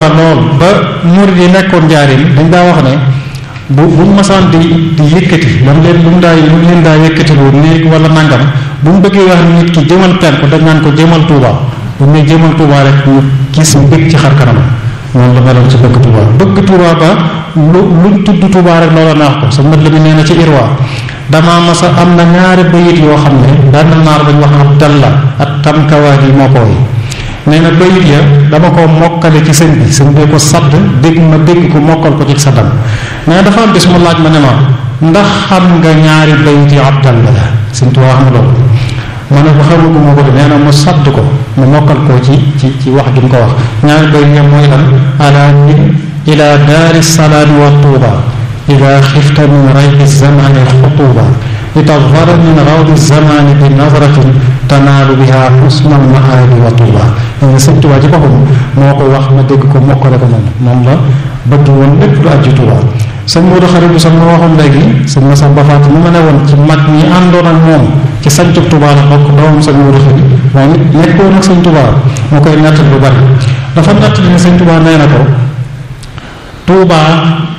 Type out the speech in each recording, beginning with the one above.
lool ba murid yi nekkoon njaarim dañ daa wax ne buñ masaan di yëkkati lam leen lu mu leen daa yëkkati lu néeg wala nangam bu mu bëggee wax nit ki jëmal penku dañ naan ko jëmal Tuuba bu ne jëmal Tuuba rek ñu gis mbëgg ci xar kanam noonu la meloon ci bëgg Tuuba ba luñ tudd Tuuba rek loola neex ko sa mat la bi nee na ci irwa dama masa am na ñaari bayit yoo xam ne benn naar bañ wax Abdallah ak Tamkawaat yi moo ko woy nee na bayit ya dama ko mokkale ci sëñ bi ko sadd dégg ko mokkal ko ci saddam nee na dafa am bis mu laaj ma ne ma ndax xam nga ñaari bayit yi Abdallah la sëñ Tuubaa xam loolu ma ne ko xamagu ma ko de nee na mu sadd ko mu mokkal ko ci wax gi mu ko wax ñaari bayit ya mooy lan ala ila daari salaami wa tuuba ida xifta min raybi zamani xutuba litadfara min rawdi zamani bi nazratin tanaalu biha xusnal maabi wa tuuba ñu ne sëñ Tuubaa ci boppam moo ko wax ma dégg ko mokkale ko moom la bëgg woon lépp lu aju Tuubaa sëñ Moodu Xarit bi sax ma waxoon léegi sëñ Masamba Faat mu ma ne woon ci mag ñi àndoon ak moom ci sancub Tuubaa la bokk doomam sëñ Moodu Xarit moom it nekkoon ak sëñ Tuubaa moo koy nett lu bari dafa nett li ne sëñ Tuubaa nee na ko Tuubaa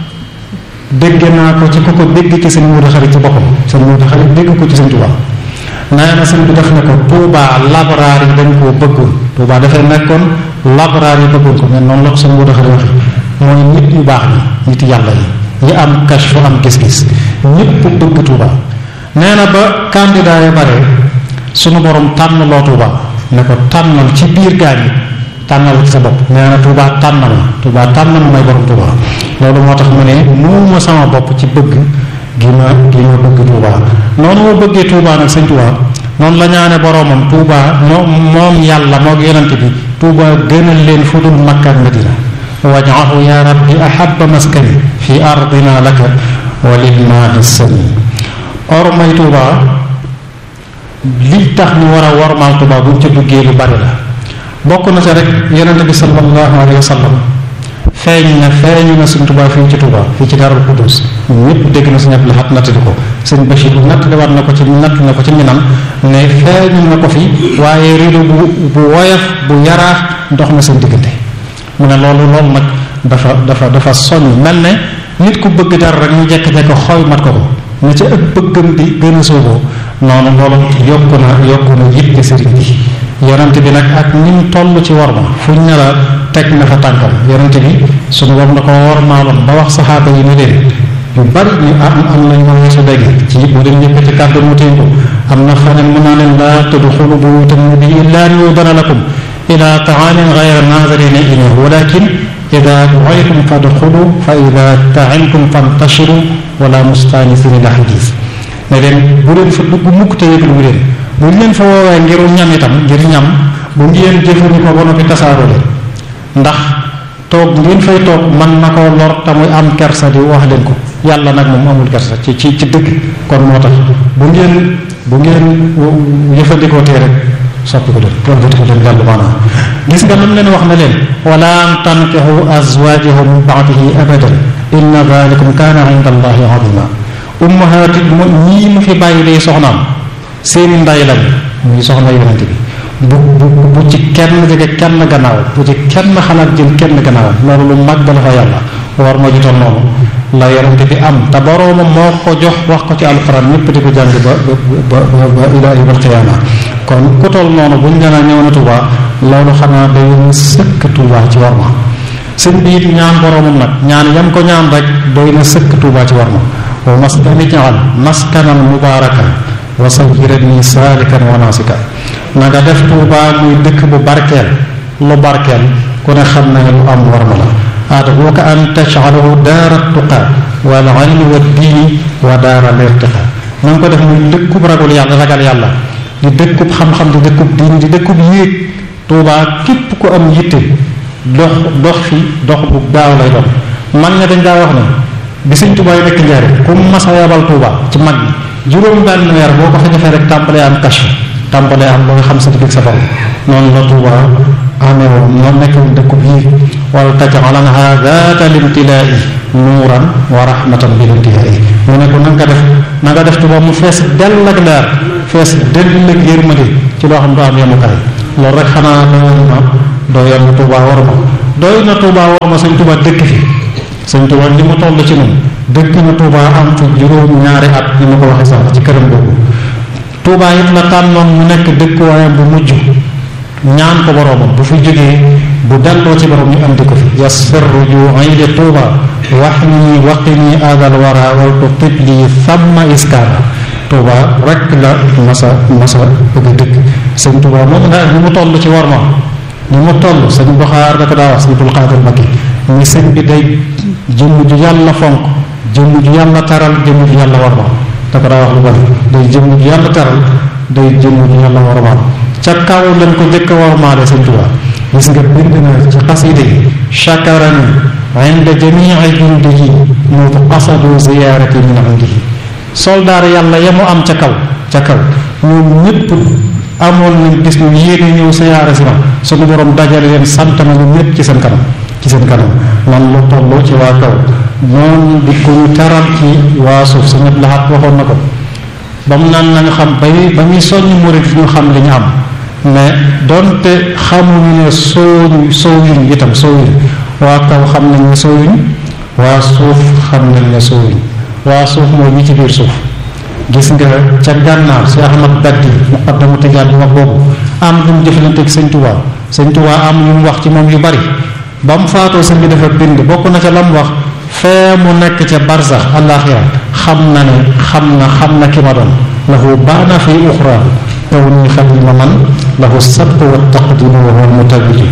dégg naa ko ci ku ko dégg ci sëñ Moodu Xarit ci boppam sëñ Moodu Xarit dégg ko ci sëñ Tuubaa nee na sëñ bi def ne ko Tuubaa labraar yi dañ koo bëggoon Tuubaa dafay nekkoon labraar yi bëggoon ko mais noonu la ko sëñ Moodu Xarit waxe mooy nit ñu baax ñi nit yàlla yi am kashfu am gis-gis ñëpp bëgg Tuubaa nee na ba candidat yi bare sunu borom tànn loo Tuubaa ne ko tànnal ci biir gaañ yi tànnal ci sa bopp nee na Tuubaa tànn ma may borom Tuubaa loolu moo tax mu ne muuma sama bopp ci bëgg gi ma bëgg Tuubaa noonu ma bëggee Tuubaa nag sëñ Tuubaa noonu la ñaane boromam Tuubaa moom yàlla moog yonent bi Tuubaa gënal leen fu dul Makka ak Madina waj'alhu ya rabbi ahabba maskani fi ardina laka wa lil maahi sami or may Tuubaa li tax ñu war a wormaal Tuubaa buñ ca duggee lu bari la bokk na ca rek yonent bi sallallahu alayhi wa sallam feeñu na suñ Tuubaa fii ci Tuubaa fii ci Daarul Xuddus ñëpp dégg na suñu ab laxat nattali ko sëñ Bachir nattali war na ko ci minam ne feeñu na ko fi waaye rido bu woyof bu yaraax dox na seen diggante mu ne loolu nag dafa soññ mel ne nit ku bëgg dara rek ñu jekk-jekk xooy mat ko na ca ëpp bëggam di gën a sooboo noonu loolu yokku na yitte sëriñ bi yonent bi nag ak ni mu toll ci worma fu ñu ne la teg na fa tànkam yonent bi suñu borom da ko wormaaloon ba wax saxaaba yi ni leen yu bari ñu am nañ ko weesu léegi ci bu leen ñëpp ci kàddu mu ténko am na faneen mën naa leen laa tadxulu buyuutan nabiyyi illaa an yu'dana lakum ilaa ta'aamin ghayra naaziriina ilayhi walaakin idaa du'iitum fadxulu fa idaa ta'imtum fantashiru wala mustaanisiina li hadiis ne leen bu leen fa dugg mukk te yëglu leen bu ñu leen fa woowee ngir ñam itam ngir ñam bu ngeen jëfandikoo ba noppi tasaaroo leen ndax toog ngeen fay toog mën na koo lor te muy am kersa di wax leen ko yàlla nag moom amul kersa ci dëgg kon moo tax bu ngeen jëfandikoo tee rek soppi ko leen wala ko leen dellu maanaam gis nga lam leen wax na leen wala an tankihu azwajahu min ba'dihi abadan inna dhalikum kaana 'inda allahi 'azima ummahaati ñii mu fi bàyyi day soxnaam seeni nday lañ muy soxna yonente bi bu ci kenn jege kenn gannaaw bu ci kenn xalaat jël kenn gannaaw loolu lu mag ba la fa yàlla war ma jutal noonu la yonente bi am te boroomam moo ko jox wax ko ci alxuraan ñëpp di ko jàng ba ilaa yawmal qiyaama kon ku toll noonu buñ gën a ñëw na Tuubaa loolu xanaa day sëkk Tuubaa ci war ma sëñ bi it ñaan boroomam nag ñaan yam ko ñaan rek doy na sëkk Tuubaa ci war ma wa maskani jaal maskanan mubaarakan wa sawwirani saalikan wa naasika na nga def Tuubaa muy dëkk bu barkeel lu barkeel ku ne xam na ne lu am war ma la ad'uuka an taj'alahu daara tuqaa wal ilmi wa diini wa daara lirtiqaa na nga ko def muy dëkkub ragal yàlla di dëkkub xam-xam di dëkkub diini di dëkkub yéeg Tuubaa képp ku am yitte dox fi dox bu gaaw lay dox mag ña dañ daa wax ne bi sëñ Tuubaa yi nekk njariñ ku mas a yabal Tuubaa ci mag ñi juróom benn weer boo ko fa defee rek tàmbalee am kashf tàmbalee am looy xam sa digg sa bopp noonu la Tuubaa amee woon ñoo nekk dëkku biir wala taj'alanha zaata limtilaa'i nuuran wa rahmatan bil intihaa'i mu ne ko na nga def Tuubaa mu fees dell ak leer fees dell ak yërmande ci loo xam du am yemukaay loolu rek xanaa doo yem Tuubaa war ma doy na Touba war ma sëñ Touba dëkk fi sëñ Touba li mu toll ci noonu dëkk na Touba am fi juróom-ñaari at ni ma ko waxee sax ci këram boobu Touba it la tànnoon mu nekk dëkkuwaayam bu mujj ñaan ko boroomam bu fi jógee bu delloo ci borom ñu andi ko fi yasfirru ju'i li Touba wahni waqini adal wara wal tutib li thamma iskara Touba rek la masa bëgg a dëkk sëñ Touba moom nga ni mu toll ci war ma ni mu toll sëñ Buxaar da ko daa wax sëñ Abdul Qaadir Mbakke ni sëñ bi day jëmm ju yàlla fonk jëmm ju yàlla taral jëmm ju yàlla war ma da ko daa wax lu bari day jëmm ju yàlla taral day jëmm ju yàlla war ma ca kaw lañ ko jëkk a war maale sëñ Touba gis nga bind na ci xasida yi chakarani inda jamii jundihi mu qasadu ziyarati min indihi soldaar yàlla ya mu am ca kaw ñoom ñëpp amoon nañ gis ñu yéene ñëw siyaare si ma suñu borom dajale leen sant na ñu ñëpp ci seen kanam man lu toll ci waa kaw noonu di ko ñu teral ci waa suuf sa ñëpp laxaat waxoon na ko ba mu naan nañu xam ba muy soññ murid ñu xam li ñu am mais donte xamuñu ne soowuñ itam waa kaw xam nañ ne soowuñ waa suuf xam nañ ne soowuñ waa suuf mooy ñi ci biir suuf gis nga ca gànnaar si Ahmad Baddi muqaddamu tijaan bu mag boobu am lu mu jëflanteeg sëñ Tuubaa am yu mu wax ci moom yu bari ba mu faatoo sëñ bi dafa bind bokk na ca la mu wax fee mu nekk ca barsax àllaaxira xam na ki ma doon lahu baana fi uxra taw nii xadima man lahu sabt wa taqdimu wa huwa mutawili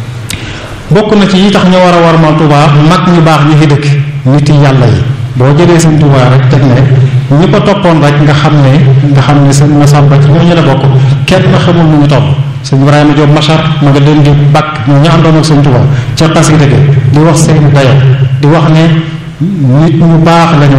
bokk na ci yi tax ñu war a warmal Tuubaa mag ñu baax ñi fi dëkk nit yi yàlla yi boo jëlee sëñ Tuubaa rek teg ne ñi ko toppoon rek nga xam ne sëñ Masamba ci ñooñu la bokk kenn xamul nu ñu topp sëñ Ibrahima Diop Machar ma nga leen di bakk ñu àndoon ak sëñ Tuubaa ca xasida gi di wax seen dayo di wax ne nit ñu baax lañu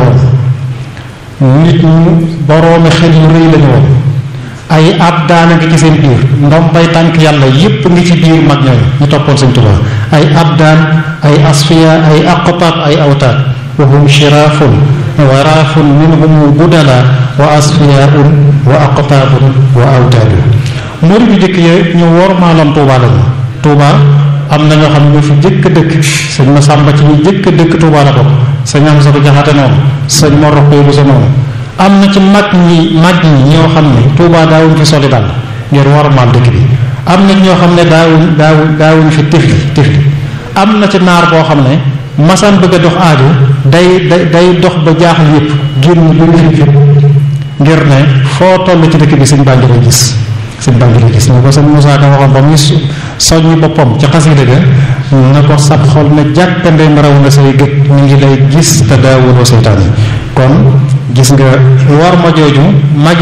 woon nit ñu boroomi xel yu rëy lañu woon ay ab daanaka ci seen biir ndombay tànk yàlla yépp ngi ci biir mag ñooñu ñu toppoon sëñ Tuubaa ay ab daan ay asfiya ay aqtaab ay awtaad wa hum shiraafun wa raafun minhum budala wa asfiyaun wa aqtaabun wa awtaadun murid yu jëkk yee ñu wormaaloon Tuubaa lañu Tuubaa am na ñoo xam ne ñu fi jëkk dëkk sëñ Masamba ci ñu jëkk dëkk Tuubaa la bokk sëñ Amsatu Jaxate noonu sëñ Mor Rokhaya Bousso noonu am na ci mag ñi ñoo xam ne Tuubaa daawuñ fi soli dal ngir wormaal dëkk bi am na ñoo xam ne daawuñ fi tifli am na ci naar boo xam ne masaan bëgg a dox aaju day dox ba jaaxal yëpp génn lu ñu fi ngir ne foo toll ci dëkk bi sëñ baa ngi lay gis ñu ko sëñ Moussa Ka waxoon ba muy soññi boppam ci xasida ga na ko sab xol ne jàkkandeem raw nga say gët ñu ngi lay gis te daawuloo seytaan yi kon gis nga war ma jooju mag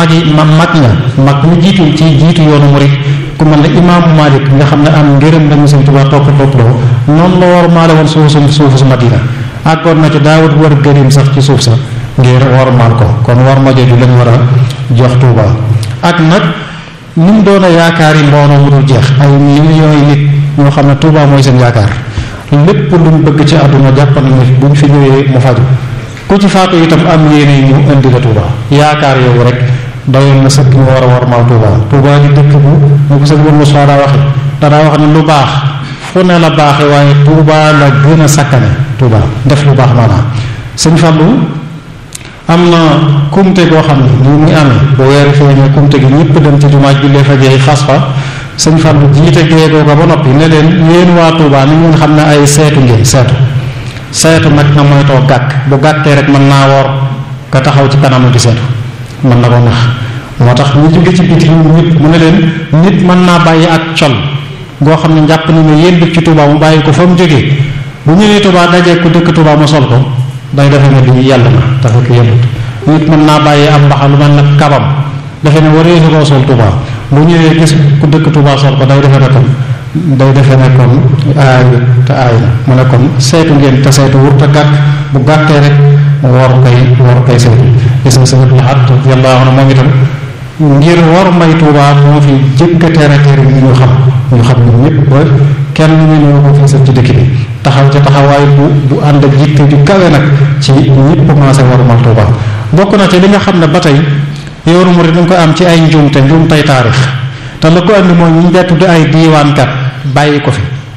ñu jiitu yoonu murid ku mel ne imaamu Malik nga xam ne am ngërëm lañu sëñ Tuubaa topp loo noonu la war maale woon suufu su Madina àggoon na ci daawut war gërim sax ci suuf sa ngir war maal ko kon war ma jooju lañu war a jox Tuubaa ak nag ni mu doon a yaakaar yi mbooloo mu dul jeex ay millions yi nit ñoo xam ne Tuubaa mooy seen yaakaar lépp luñ bëgg ci àdduna jàpp nañ ne buñ fi ñëwee mu faju ku ci faatu itam am yéene ñu indi la Tuubaa yaakaar yow rek doyoon na sëkk ñu war a warmal Tuubaa di dëkk bu mu ko sëñ Moussa daa waxe danaa wax ne lu baax fu ne la baaxe waaye Tuubaa la gën a sakkane Tuubaa def lu baax maanaam sëñ Fallu am na kumte goo xam ne ni muy amee bu weeru feeñee kumte gi ñëpp dem ci jumaa jullee fa jeey fas fa sëñ Fallu jiite géegoo ko ba noppi ne leen yéen waa Tuubaa ni ngeen xam ne ay seetu ngeen seetu nag na moytoo gàkk bu gàkkee rek mën naa woor ka taxaw ci kanam di seetu mën na ko nax moo tax ñu jóge ci biti ñëpp mu ne leen nit mën naa bàyyi ak col goo xam ne njàpp ni ne yéen dëkk ci Tuubaa mu bàyyi ko fa mu jógee bu ñëwee Tuubaa dajee ku dëkk Tuubaa mu sol ko day defe ne lii yàlla na te fekk yëmut nit mën naa bàyyi am mbaxa lu mel nag kabam defe ne waree su koo sol Tuubaa bu ñëwee gis ku dëkk Tuubaa sol ko day defe ne kon aay te aay na mu ne kon seetu ngeen te seetu wur te gàkk bu gàkkee rek war koy seetu gis nga sëñ Lahat radiyallahu anhu moom itam ngir war may Tuubaa moo fi jëkk a teere bi ñu xam ñun ñëpp ba kenn ñu ne ko fi ci dëkk bi taxaw ca taxawaay bu ànd ak yitte ju kawe nag ci ñëpp commencé warmal Tuubaa bokk na ci li nga xam ne ba tey yoonu murid dañ ko am ci ay njuumtey taarix te la ko andi mooy ñu dee tudde ay diiwaankat bàyyi ko fi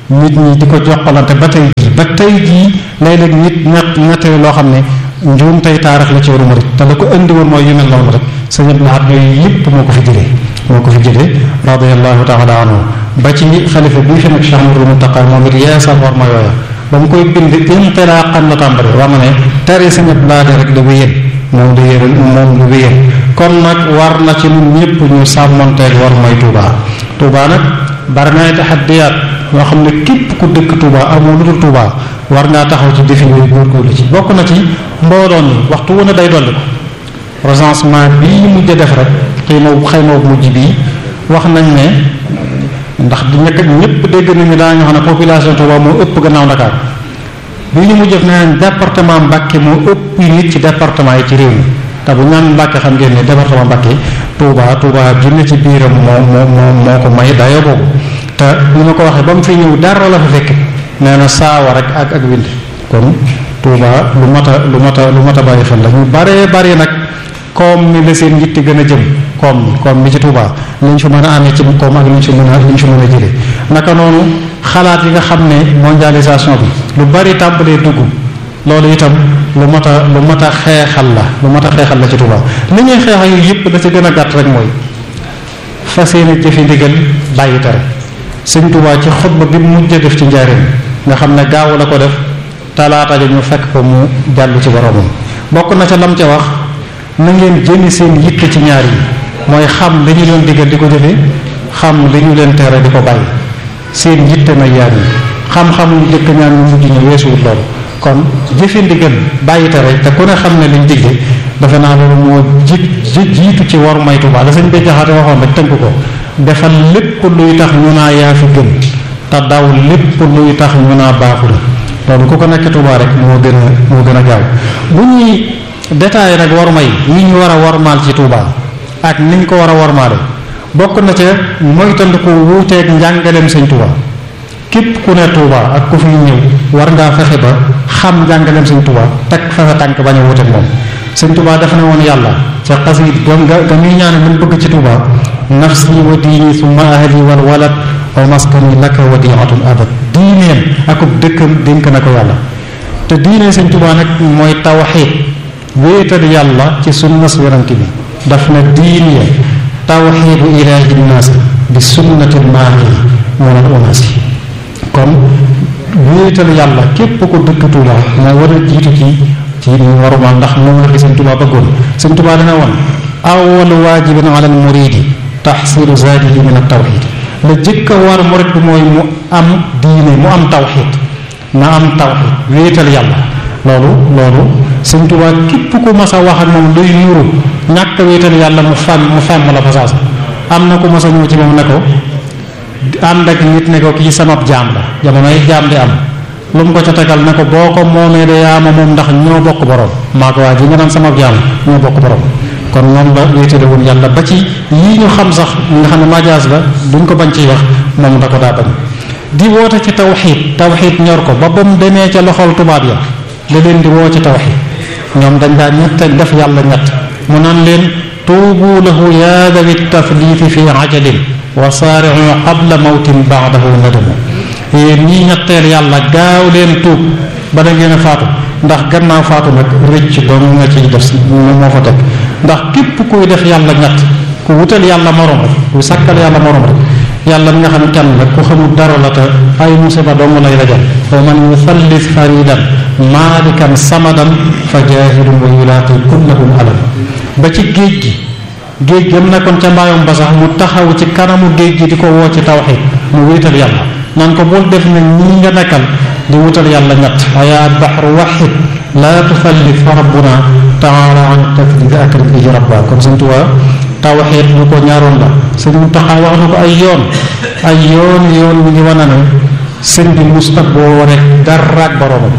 nit ñi di ko jokkalante ba tey jii léeg-léeg nit nettali loo xam ne njuum tey taarix la ci waru murit te la ko indi woon mooy yu mel noonu rek sëñ Abdou Lahad yooyu yëpp moo ko fi jëlee radiyallahu taala anhu ba ci xalifa bii fi nag Cheikh Mouhamadou Mountakha moom it yeesal war ma yooya ba mu koy bind intilaqan la tàmbali war na ne tere sëñ Abdou Lahad rek da wéyal moom lu wéyal kon nag war na ci ñun ñëpp ñu sàmmonteeg war mooy Touba nag bari na ay taxaddiyaat yoo xam ne képp ku dëkk Touba amoo lu dul Touba war ngaa taxaw ci défi yooyu góorgóorlu ci bokk na ci mbooloo mi waxtu wu ne day dolli ko recensement bii ñu mujj def rek xëy na mujj bii wax nañ ne ndax di ñëpp dégg nañu daa ñoo xam ne population Touba moo ëpp gannaaw Dakar bii ñu mujj def nee département Mbacké moo ëpp nit ci département yi ci réew mi te bu ñaan Mbacké xam ngeen ne département Mbacké Touba génn ci biiram moo ko may dayoo boobu te ni ma ko waxee ba mu fi ñëw dara la fa fekk nee na saawa rek ak wind kon Touba lu mat a bàyyi xel la ñu bare nag koom mi la seen yitte gën a jëm koom mi ci Touba liñ fi mën a amee ci koom ak liñ fi mën a jëlee naka noonu xalaat yi nga xam ne mondialisation bi lu bari tàmbalee dugg loolu itam lu mat a xeexal la ci Touba li ñuy xeexal yu yëpp da ci gën a gàtt rek mooy fas yéene jëfi ndigal bàyyi tere sëñ Touba ci xutba bi mu mujj def ci njaareem nga xam ne gaaw la ko def talaata ja ñu fekk ko mu jàll ci boromam bokk na ca lam ca wax na ngeen jëmi seen yitte ci ñaar yi mooy xam li ñu leen digal di ko jëfe xam li ñu leen tere di ko bàyyi seen yitte na yaar yi xam-xamu njëkk ñaar ñu mujj ñu weesuwut loolu kon jëfe ndigal bàyyi tere te ku ne xam ne liñ digle dafa naa loolu moo jiitu ci war may Tuubaa la sëñ bi jaxaate waxoon rek tënk ko defal lépp luy tax ñu naa yaa fi gën te daw lépp luy tax ñu naa baaxul loolu ku ko nekk Tuubaa rek moo gën a gaaw bu ñuy détaillé nag war may yi ñu war a warmaal ci Tuubaa ak niñ ko war a warmaale bokk na ca moytandiku wuuteeg njàngaleem sëñ Tuubaa képp ku ne Tuubaa ak ku fi ñëw war ngaa fexe ba xam njàngaleem sëñ Tuubaa teg fexe tànk bañ a wuuteeg moom sëñ Tuubaa def na woon yàlla ca xasiid ga muy ñaane lu bëgg ci Tuubaa nafsi wa diini summa ahli wal walad wa maskani laka wadi'atun abad diineem akub dëkkam dénk na ko yàlla te diine sëñ Tuubaa nag mooy tawxiid wéetal yàlla ci sunnas yonent bi daf na diine tawxiidu ilaahi naas bi sunnatil maahi minal unaasi kon wéetal yàlla képp ko dëkk Tuubaa moo war a jiitu ci warumaal ndax moom la fi sëñ Tuubaa bëggoon sëñ Tuubaa dana woon awwalu waajibin ala al muridi taxsilu zaadihi min at tawxiid la jëkk a war murid bi mooy mu am diine mu am tawxiid na am tawxiid wéetal yàlla loolu sëñ Tuubaa képp ku mas a wax ak moom luy nuru ñàkk wéetal yàlla mu fàmm la fa saasa am na ku mas a ñëw ci moom ne ko ànd ak nit ne ko kii sama jaam la jamonoy jaam di am lu mu ko ca tegal ne ko boo ko moomee de yaa ma moom ndax ñoo bokk borom maa ko waa ji nga naan sama jaam ñoo bokk borom kon noonu la wéetale woon yàlla ba ci yii ñu xam sax nga xam ne majaas la duñ ko bañ ciy wax moom da ko daa bañ di woote ci tawxiid ñor ko ba mu demee ca loxol tubaab ya la leen di woo ci tawxiid ñoom dañ daa ñett def yàlla ñett mu naan leen tuubu lahu yaa dawi tafliiti fi ajalin wa saari'u qabla mawtin ba'dahu nadamu yéen ñii ñetteel yàlla gaaw leen tuub ba da ngeen a faatu ndax gannaaw faatu nag rëcc dong nga ciy def moo fa teg ndax képp kuy def yàlla ñett ku wutal yàlla morom rek ku sàkkal yàlla morom rek yàlla mi nga xam ne kenn la ku xamul dara la te ay musiba dong lay rajal wa man yusallis faridan maalikan samadan fa jaahilun wa yulaaqi kullahum alam ba ci géej gi am nekkoon ca mbaayom ba sax mu taxaw ci kanamu géej gi di ko woo ci tawxiid mu wéetal yàlla naan ko bul def ne ñii nga nekkal di wutal yàlla ñett ayaa baxru waxid laa tufallit fa rabbuna taala an tafdid akrim iji rabba kon sëñ Tuubaa tawxiid lu ko ñaaroon la sëñ Muntaxa wax na ko ay yoon mi ngi wane ne sëñ bi musta boo rek dara ak boromam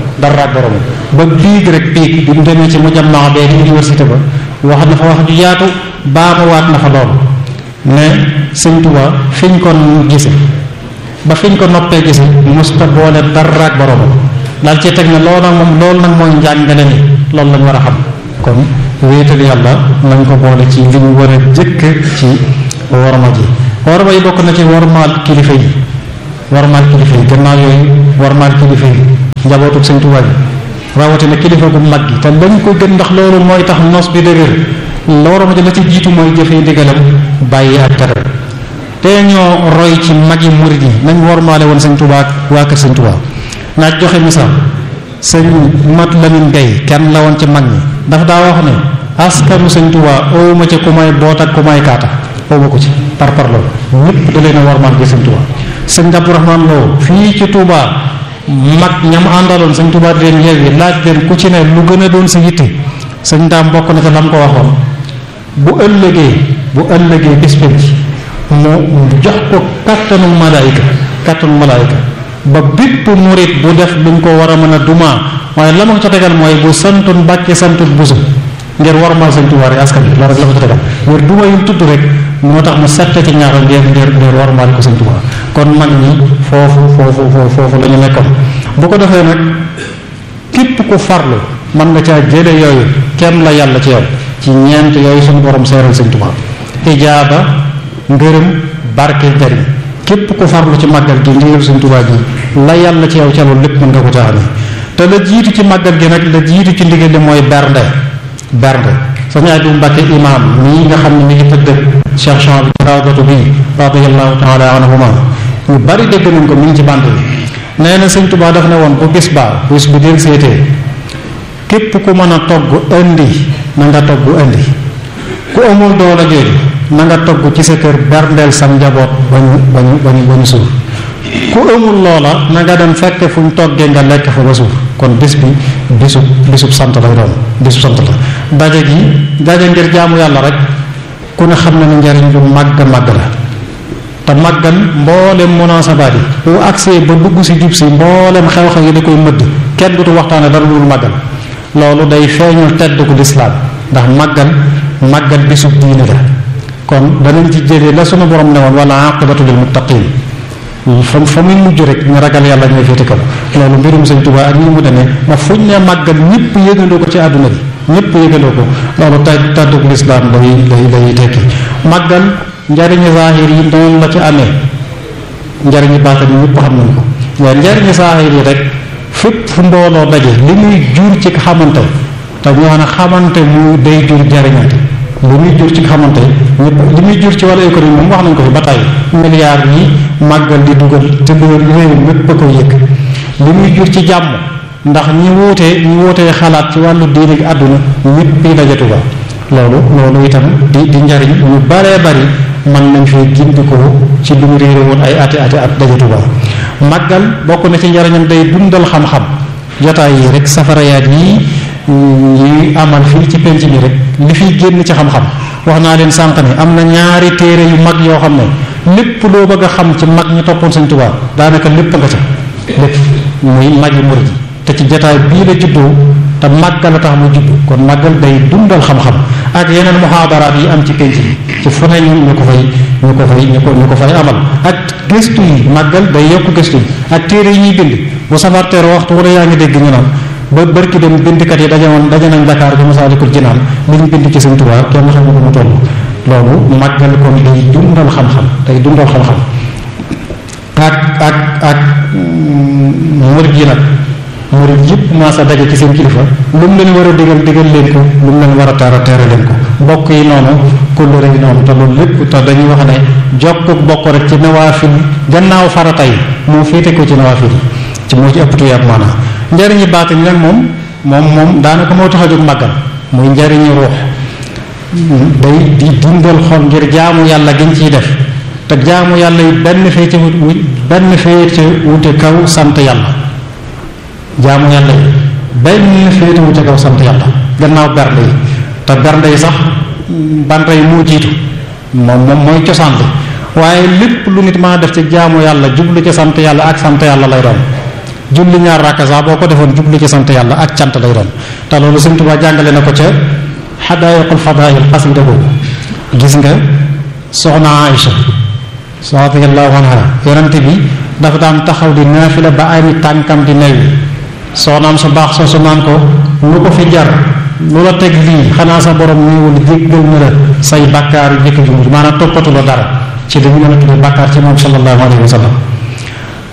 ba biig bi mu demee ci mujammaa bee di université ba wax na fa wax ju yaatu baamuwaat na fa loolu ne sëñ Tuubaa fiñ ko gise ba fiñ ko noppee gise musta boole dara ak boromam daal ci teg ne loolu nag mooy njàngale ni loolu lañ war a xam kon wéetal yàlla nañ ko boole ci li ñu war a jëkk ci worma ji worma yi bokk na ci wormaal kilifa yi warmaal kilifa yi gannaaw yooyu warmaal kilifa yi njabootu Sëñ Tuubaa yi rawatina kilifa gu mag gi te lañ ko gën ndax loolu mooy tax nos bi dëgër loolu ma la ci jiitu mooy jëfee ndigalam bàyyi ak tere te ñoo roy ci magi murid yi nañ warmaale woon Sëñ Tuubaa ak waa kër Sëñ Tuubaa naa joxe misaal sëñ Mat Lamin Gay kenn la woon ci mag ñi dafa daa wax ne askanu Sëñ Tuubaa owuma ci ku may boot ak ku may kaata owuma ko ci par loolu ñëpp da leen a warmaal gi Sëñ Tuubaa sëñ Abdourahman Lo fii ci Tuubaa mag ñam àndaloon Sëñ Tuubaa di leen yeewi laaj leen ku ci ne lu gën a doon sa yitte sëñ daam bokk na ca lam ko waxoon bu ëllëgee bis penc mu jox ko kattanu malaayika ba bépp murit bu def luñ ko war a mën a dumaa waaye la ma ko ca tegal mooy bu santoon Mbàkke santul busu ngir warmal Sëñ Tuubaa yi askan bi loolu rek la ko ca tegal ngir duma yum tudd rek moo tax mu sette ci ñaar ngir warmal ko Sëñ Tuubaa kon mag ñi foofu la ñu nekkoon bu ko defee nag képp ku farlu mën nga caa jële yooyu kenn la yàlla ci yow ci ñeent yooyu suñu borom seeral Sëñ Tuubaa ijaaba ngërëm barke jariñ képp ku farlu ci màggal gi ndigal Sëñ Tuubaa gi la yàlla ci yow ca loolu lépp mën nga ko ca amee te la jiitu ci màggal gi nag la jiitu ci ndigal li mooy bernde sañu Abibu Mbàkke imaam mii nga xam ne mi ngi tëdd Cheikh Chouaib bi rawdatu bi radiyallahu taala anhuma ñu bari dégg nañ ko mi ngi ci bànd bi nee na Sëñ Tuubaa daf ne woon bu bis bu del seetee képp ku mën a togg indi na nga togg indi ku amul doole jooju na nga togg ci sa kër berndeel sam njaboot ba ñu suur ku amul loola na nga dem fekke fu ñu toggee nga lekk fa ba suur kon bis bi bisub sant lay doon bisub sant la daje ngir jaamu yàlla rek ku ne xam na ne njariñ lu màgg la te màggal mboolem munaasabaat yi bu agsee ba dugg si jub si mboolem xew-xew yi da koy mëdd kenn dutu waxtaane dara lu màggal loolu day feeñul tedd ku lislaam ndax màggal bisub diine la kon danañ ci jëlee la sunu borom ne woon wala aqibatu lil muttaqin fa muy mujj rek ñu ragal yàlla ñooy féete kaw loolu mbirum Sëñ Tuubaa ak ni mu demee ba fuñ ne màggal ñëpp yëgandoo ko ci àdduna bi ñëpp yëgandoo ko loolu tàddug lislaam lay tekki màggal njariñu zaahir yi noonu la ci amee njariñu baatin yi ñëpp xam nañ ko waaye njariñu zaahir yi rek fépp fu mbooloo daje li muy jur ci xamante te ñu wax ne xamante mu day jur jariñante li muy jur ci xamante ñëpp li muy jur ci wàllu économie moom wax nañ ko fi ba tey milliards yi màggal di dugal te loolu réew mépp a ko yëg li muy jur ci jàmm ndax ñi wuutee xalaat ci wàllu diine gi àdduna ñëpp yi dajatu ba loolu itam di njariñ ñu baree bari mën nañ fee gindikoo ci lu mu réere woon ay ati at dajatu ba màggal bokk na ci njariñam day dundal xam-xam jotaay yi rek safarayaat yi amal fii ci penc bi rek li fiy génn ci xam-xam wax naa leen sànq ne am na ñaari téere yu mag yoo xam ne lépp loo bëgg a xam ci mag ñi toppoon Sëñ Tuubaa daanaka lépp nga ca lépp muy magi murid te ci jotaay bii la juddoo te màggal a tax mu judd kon màggal day dundal xam-xam ak yeneen muhaadaraat yi am ci penc bi ci fu ne ñu ko fay amal ak gëstu yi màggal day yokk gëstu yi ak téere yi ñuy bind bu safar teer waxtu wala yaa ngi dégg ñu naan ba barki dem bindkat yi daje nañ Dakar bi Masaalikul Jinaan li ñu bind ci Sëñ Tuubaa kenn xam ko mu toll loolu màggal kon day dundal xam-xam ak murid yi nag murid yëpp maa sa daje ci seen kilifa lu mu leen war a digal leen ko lu mu leen war a teere leen ko bokk yi noonu kóllëre yi noonu te loolu lépp te dañuy wax ne jokk bokk rek ci nawaafil gannaaw farata yi moo féete ko ci nawaafil ci moo ci ëpp tuyaat maanaam njariñi baatin nag moom daanaka moo tax a jóg màggal muy njariñi ruux day di dundal xol ngir jaamu yàlla giñ ciy def te jaamu yàlla yi benn féete wute kaw sant yàlla jaamu yàlla yi benn féete wute kaw sant yàlla gannaaw bernde yi te bernde yi sax bernde yi moo jiitu moom mooy cosaan li waaye lépp lu nit mën a def ci jaamu yàlla jublu ci sant yàlla ak sant yàlla lay doon julli ñaar rakka sax boo ko defoon jublu ci sant yàlla ak cant lay doon te loolu Sëñ Tuubaa jàngale na ko ca xadaayiqul fadaayil xasida boobu gis nga soxna Aïcha radiyallahu anha yonente bi dafa daan taxaw di naafila ba ay tànkam di newi soxnaam su baax soo su naan ko lu ko fi jar lu la teg lii xanaa sa borom néewul jéggal na la say bàkkaar yu jëkk ju mujj maanaam toppatu la dara ci li ñu mën a tuddee bàkkaar ci moom sallallahu alayhi wa sallam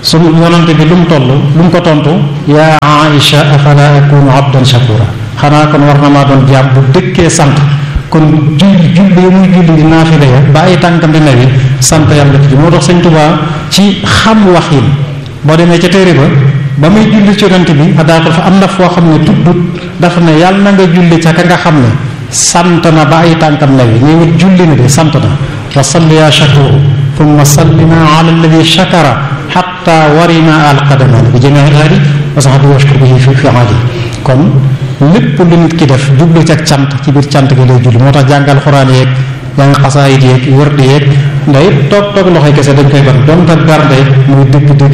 sunu yonante bi lu mu toll lu mu ko tontu yaa Aïcha afala akunu abdan shakura xanaa kon war na maa doon jaam bu dëkkee sant kon julli muy julli di naafile ya ba ay tànkam di newi sant yàlla ci moo tax Sëñ Tuubaa ci xam waxin boo demee ca téere ba muy julli ci yonante bi adaatal fa am na foo xam ne tuddut dafa ne yàlla na nga julli ca ka nga xam ne sant na ba ay tànkam newi ñëw it julli na de sant na wa salli ya shakur thumma sallina ala alladi shakara hatta warina alqadaman bi jamii al-aali wa sahbi washkur bihi fi aali kon lépp lu nit ki def jublu ci ak cant ci biir cant gi lay julli moo tax jàngal xuraan yeeg jàng xasaayit yeeg wërdi yeeg nday toog loxoy kese dañ koy ban donte bernde muy dëgg-dëgg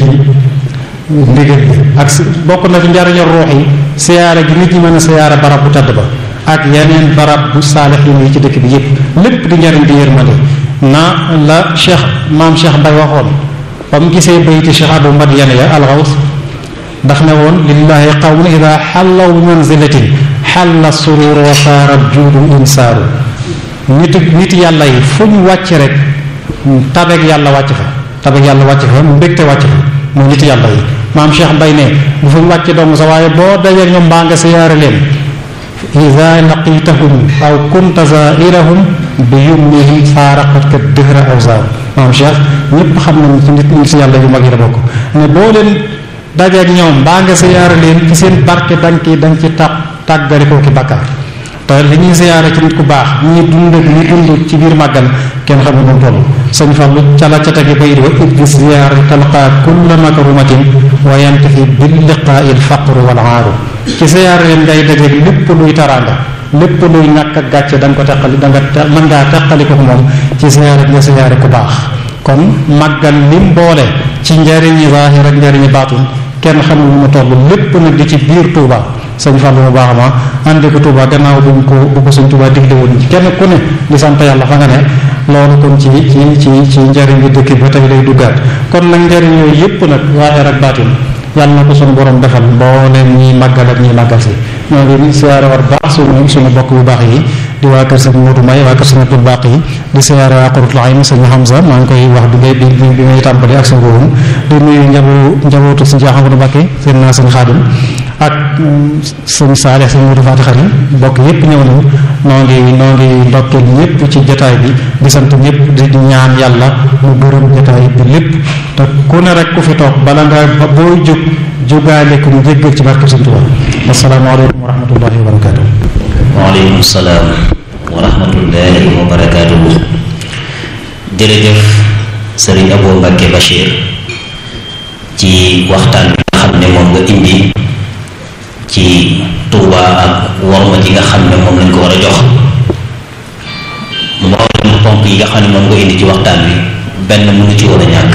ndigal bi ak bokk na ci njariñu ruux yi siyaare gi nit ñi mën a siyaare barab bu tedd ba ak yeneen barab bu saalixiin yi ci dëkk bi yépp lépp di njariñ di yërmande na la maam Cheikh Bay waxoon ba mu gisee bayti Cheikh Abou Madiane ya alxaws daf ne woon lillahi qawmun ida xallaw bi manzilatin xalla surur wa saara juudu insaaru nit yàlla yi fu ñu wàcc rek tabeeg yàlla wàcc fa mbégte wàcc fa muy nit yàlla yi maam Cheikh Bay ne bu fu ñu wàcc dong sa waaye boo dajeeg ñoom mbaa nga siyaare leen ida laqitahum aw kunta zairahum bi yumnihim faaraqatka dëhra awsar maam Cheikh ñëpp xam nañ ci nit yàlla yu mag yi la bokk ne boo leen dajeeg ñoom mbaa nga siyaare leen ci seen barke danga ci tàggale ko ki bakkaar te li ñuy siyaare ci nit ku baax ñi dund ci biir màggal kenn xamul nu mu toll sëñ Fallu cala ca tegi bay di wa id bi ziyaar talqa kulla makrumatin wa yantafi bil liqaa'i al faqru wal aaru ci siyaare leen ngay dajeeg lépp luy taraanga lépp luy ñàkk ak gàcce da nga ko teqali mën ngaa teqali ko moom ci siyaare nga siyaare ku baax kon màggal lim boole ci njariñi zaahir ak njariñi baatin kenn xamul nu mu toll lépp nag di ci biir Touba sëñ Fallu mu baax ma andi ko Touba gannaaw bu ko sëñ Touba digle woon ci kenn ku ne di sant yàlla fa nga ne loolu kon ci njariñ bi dëkk ba tey lay duggaat kon nag njariñ yooyu yépp nag zaahir ak baatin yàlla na ko sunu borom defal mbooleem ñiy màggal ak ñiy màggal si ñoo ngi siyaare war baax suñu bokk bu baax yi di waa kër sëñ Modou May waa kër sëñ Abdul Baq yi di siyaare waa Qurratul Ayn sëñ Hamza maa ngi koy wax bi may tàmbali ak sëñ Góorum di nuyu njabootu sëñ Ahmadu Mbakke seen naa sëñ Xaadim ak sëñ Saalix sëñ Modou Fati Xari bokk yépp ñëw nañu noo ngi ndokkeel ñëpp ci jotaay bi di sant ñëpp di ñaan yàlla mu gërëm jotaay bi lépp te ku ne rek ku fi toog bala nga booy jóg jógaale ko mu jéggal ci barke Sëñ Tuubaa asalaamaaleykum wa rahmatullahi wa barakaatu. waaleykum salaam wa rahmatullahi wa barakaatu. jërëjëf Serigne Abou Mbacké Bachir ci waxtaan bi nga xam ne moom nga indi ci Touba ak worma ji nga xam ne moom lañ ko war a jox mboolem ponk yi nga xam ne moom nga indi ci waxtaan bi benn mënu ci war a ñàkk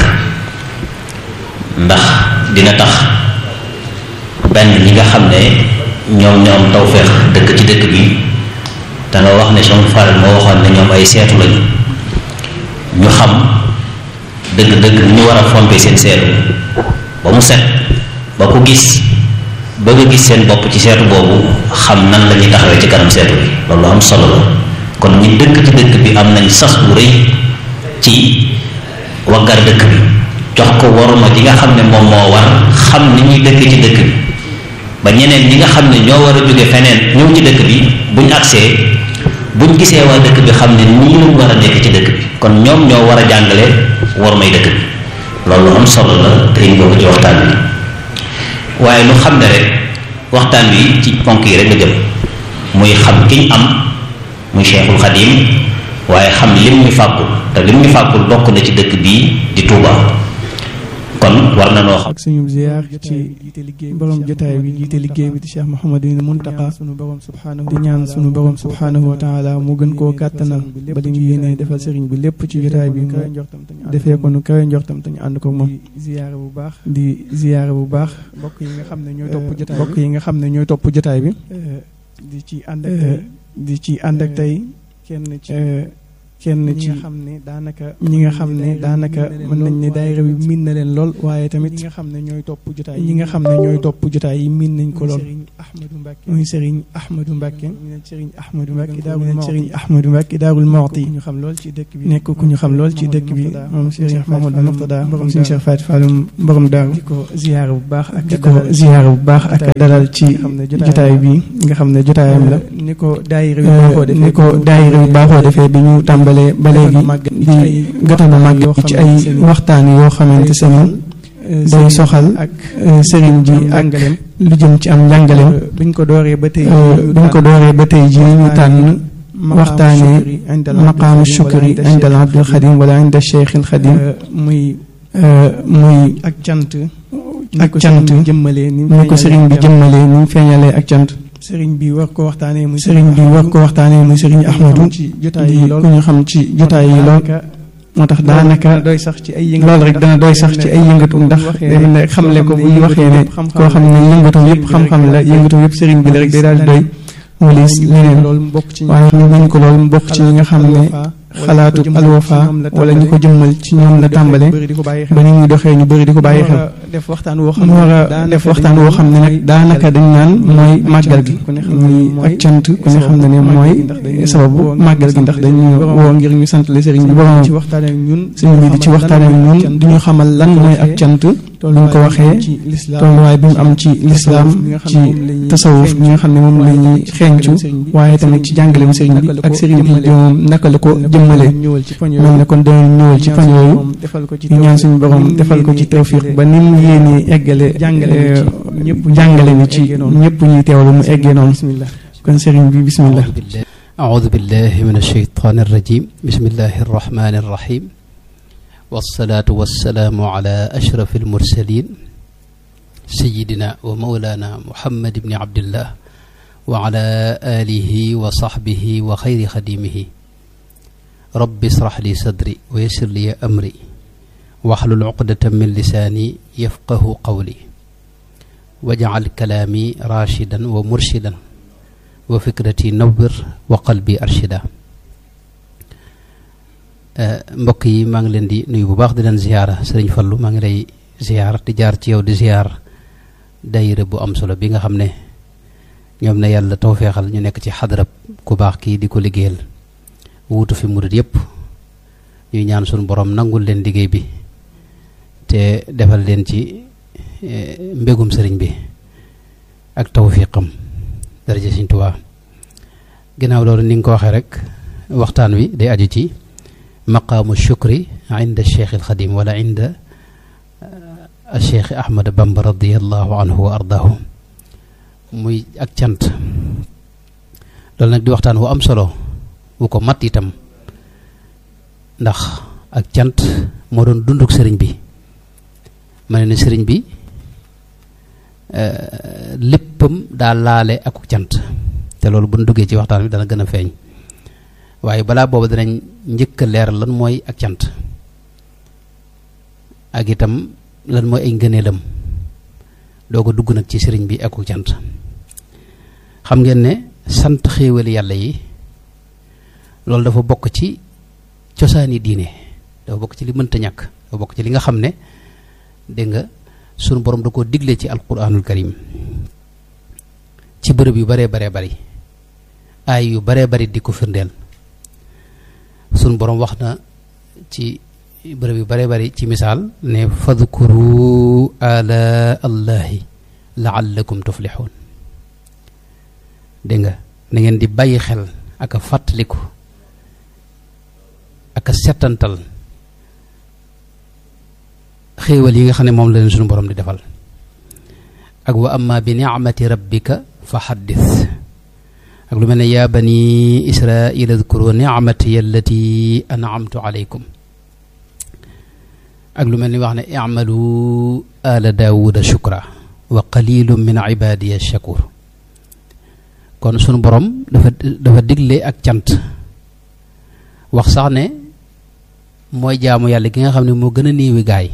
ndax dina tax benn ñi nga xam ne ñoom tawfeex dëkk ci dëkk bi da nga wax ne Cheikh Fall moo waxoon ne ñoom ay seetu lañu ñu xam dëgg-dëgg ni ñu war a fompe seen seetu ba mu set ba ku gis bëgg a gis seen bopp ci seetu boobu xam nan la ñuy taxawee ci kanam seetu bi loolu am solo la kon ñi dëkk ci dëkk bi am nañ sas bu rëy ci waggar dëkk bi jox ko waruma ji nga xam ne moom moo war xam ni ñuy dëkk ci dëkk bi ba ñeneen ñi nga xam ne ñoo war a jóge feneen ñëw ci dëkk bi buñ agsee buñ gisee waa dëkk bi xam ne nii lañ war a nekk ci dëkk bi kon ñoom ñoo war a jàngale warumay dëkk bi loolu am solo la te indi ko ci waxtaan bi waaye lu xam ne rek waxtaan bi ci ponk yi rek la jëm muy xam kiñ am muy Cheikhul Khadim waaye xam lim ñu fàggul te lim ñu fàggul bokk na ci dëkk bii di Touba kon war na noo xam. ak suñu ziar ci borom jotaay bi jiite liggéey bi di Cheikh Mouhamadou Mountakha di ñaan suñu borom subhanahu wa taala mu gën koo kàttanal ba li mu yéenee defal sëriñ bi lépp ci jotaay bi mu defee ko nu kawe njortam te ñu ànd ko moom di ziyaare bu baax mbokk yi nga xam ne ñooy topp jotaay bi di ci ànd ak tey kenn ci ñi nga xam ne daanaka mën nañ ne daayira bi miin na leen lool waaye tamit ñi nga xam ne ñooy topp jotaay yi miin nañ ko lool muy Serigne Ahmadou Mbacke Daarul Muxti nekk ku ñu xam lool ci dëkk bi moom Serigne Mamadou Mourtada borom Serigne Cheikh Faty Fall borom daaru di ko ziyaara bu baax ak dalal ci jotaay bi nga xam ne jotaayam la ni ko daayira bi baaxoo defee bi ñu tàmbalee ba léegi di gëtana màgg ci ay waxtaan yoo xamante seen day soxal ak sëriñ ji ak lu jëm ci am njàngaleem buñ ko dooree ba tey ji ñu tànn waxtaanee maqaamu shukri inda al abdul xadim wala inda cheikh al xadim muy ak cant ni ko sëriñ bi jëmmalee ni mu feeñalee ak cant sëriñ bi war ko waxtaanee muy sëriñ Ahmadou di ku ñu xam ci jotaay yi lool moo tax daanaka loolu rek dana doy sax ci ay yëngatu ndax day ne xamle ko bu ñu waxee ne koo xam ne yëngatu yëpp xam-xam la yëngatu yëpp sëriñ bi la rek day daal di doy walis leneen waaye ñu nañ ko loolu mbokk ci ñi nga xam ne xalaatu alwafa wala ñu ko jëmmal ci ñoom la tàmbale ba ni ñuy doxee ñu bëri di ko bàyyi xel mu war a def waxtaan woo xam ne nag daanaka dañ naan mooy màggal gi muy ak cant ku ne xam ne ne mooy sababu màggal gi ndax dañu woo ngir ñu sant le sëriñ bi boromam sëriñ bi di ci waxtaan ak ñun di ñu xamal lan mooy ak cant luñ ko waxee tolluwaay bi mu am ci lislaam ci tasawuf bi nga xam ne moom la ñuy xeeñcu waaye tamit ci jàngaleem sëriñ bi ak sëriñ bi moom naka la ko jëmmale mel ne kon danañ ñëwal ci fan yooyu ñu ñaan suñu borom defal ko ci tawfiq ba ni mu yéenee eggale jàngale bi ci ñëpp ñuy teewlu mu eggee noonu kon sëriñ bi bismillah أعوذ بالله من الشيطان الرجيم بسم الله الرحمن الرحيم والصلاة والسلام على أشرف المرسلين سيدنا ومولانا محمد بن عبد الله وعلى آله وصحبه وخير خديمه رب اشرح لي صدري ويسر لي أمري واحلل عقدة من لساني يفقه قولي واجعل كلامي راشدا ومرشدا وفكرتي نور وقلبي أرشدا mbokk yi maa ngi leen di nuyu bu baax di leen ziyaara sëriñ Fallu maa ngi lay ziyaar di jaar ci yow di ziyaar daayira bu am solo bi nga xam ne ñoom na yàlla tawfeexal ñu nekk ci xadarab ku baax kii di ko liggéeyal wuutu fi murit yépp ñuy ñaan suñu borom nangul leen liggéey bi te defal leen ci mbégum sëriñ bi ak tawfiqam daraja Sëriñ Tuubaa ginnaaw loolu ni nga ko waxee rek waxtaan wi day aju ci maqaamu shukri inda cheikh alxadim wala inda cheikh Ahmad Bamba radiallahu anhu wa ardaahu muy ak cant loolu nag di waxtaan wu am solo wu ko mat itam ndax ak cant moo doon dunduk sëriñ bi ma ne sëriñ bi léppam daa laale ak cant te loolu bu ñu duggee ci waxtaan bi dana gën a feeñ waaye balaa boobu danañ njëkk a leer lan mooy ak cant ak itam lan mooy ay ngëneelam doo ko dugg nag ci sëriñ bi ak cant xam ngeen ne sant xéewali yàlla yi loolu dafa bokk ci cosaani diine dafa bokk ci li mënta ñàkk dafa bokk ci li nga xam ne dégg nga sunu borom da koo digle ci alquranul karim ci bërëb yu baree baree bari ay yu baree bari di ko firndeel sunu borom wax na ci bërëb yu baree bari ci misaal ne fadkuru ala allahi laallakum tuflixuun dégg nga na ngeen di bàyyi xel ak a fàttaliku ak a settantal xéewal yi nga xam ne moom la leen suñu borom di defal ak wa amma bi ni'mati rabbika fa xaddis ak lu mel ne yaa bani israila adkuru ni'mati allati an'amtu alaykum ak lu mel ni wax ne i'malu ala daawuda shukra wa qalilun min ibadiya shakur kon sunu borom dafa digle ak cant wax sax ne mooy jaamu yàlla gi nga xam ne moo gën a néewi gaay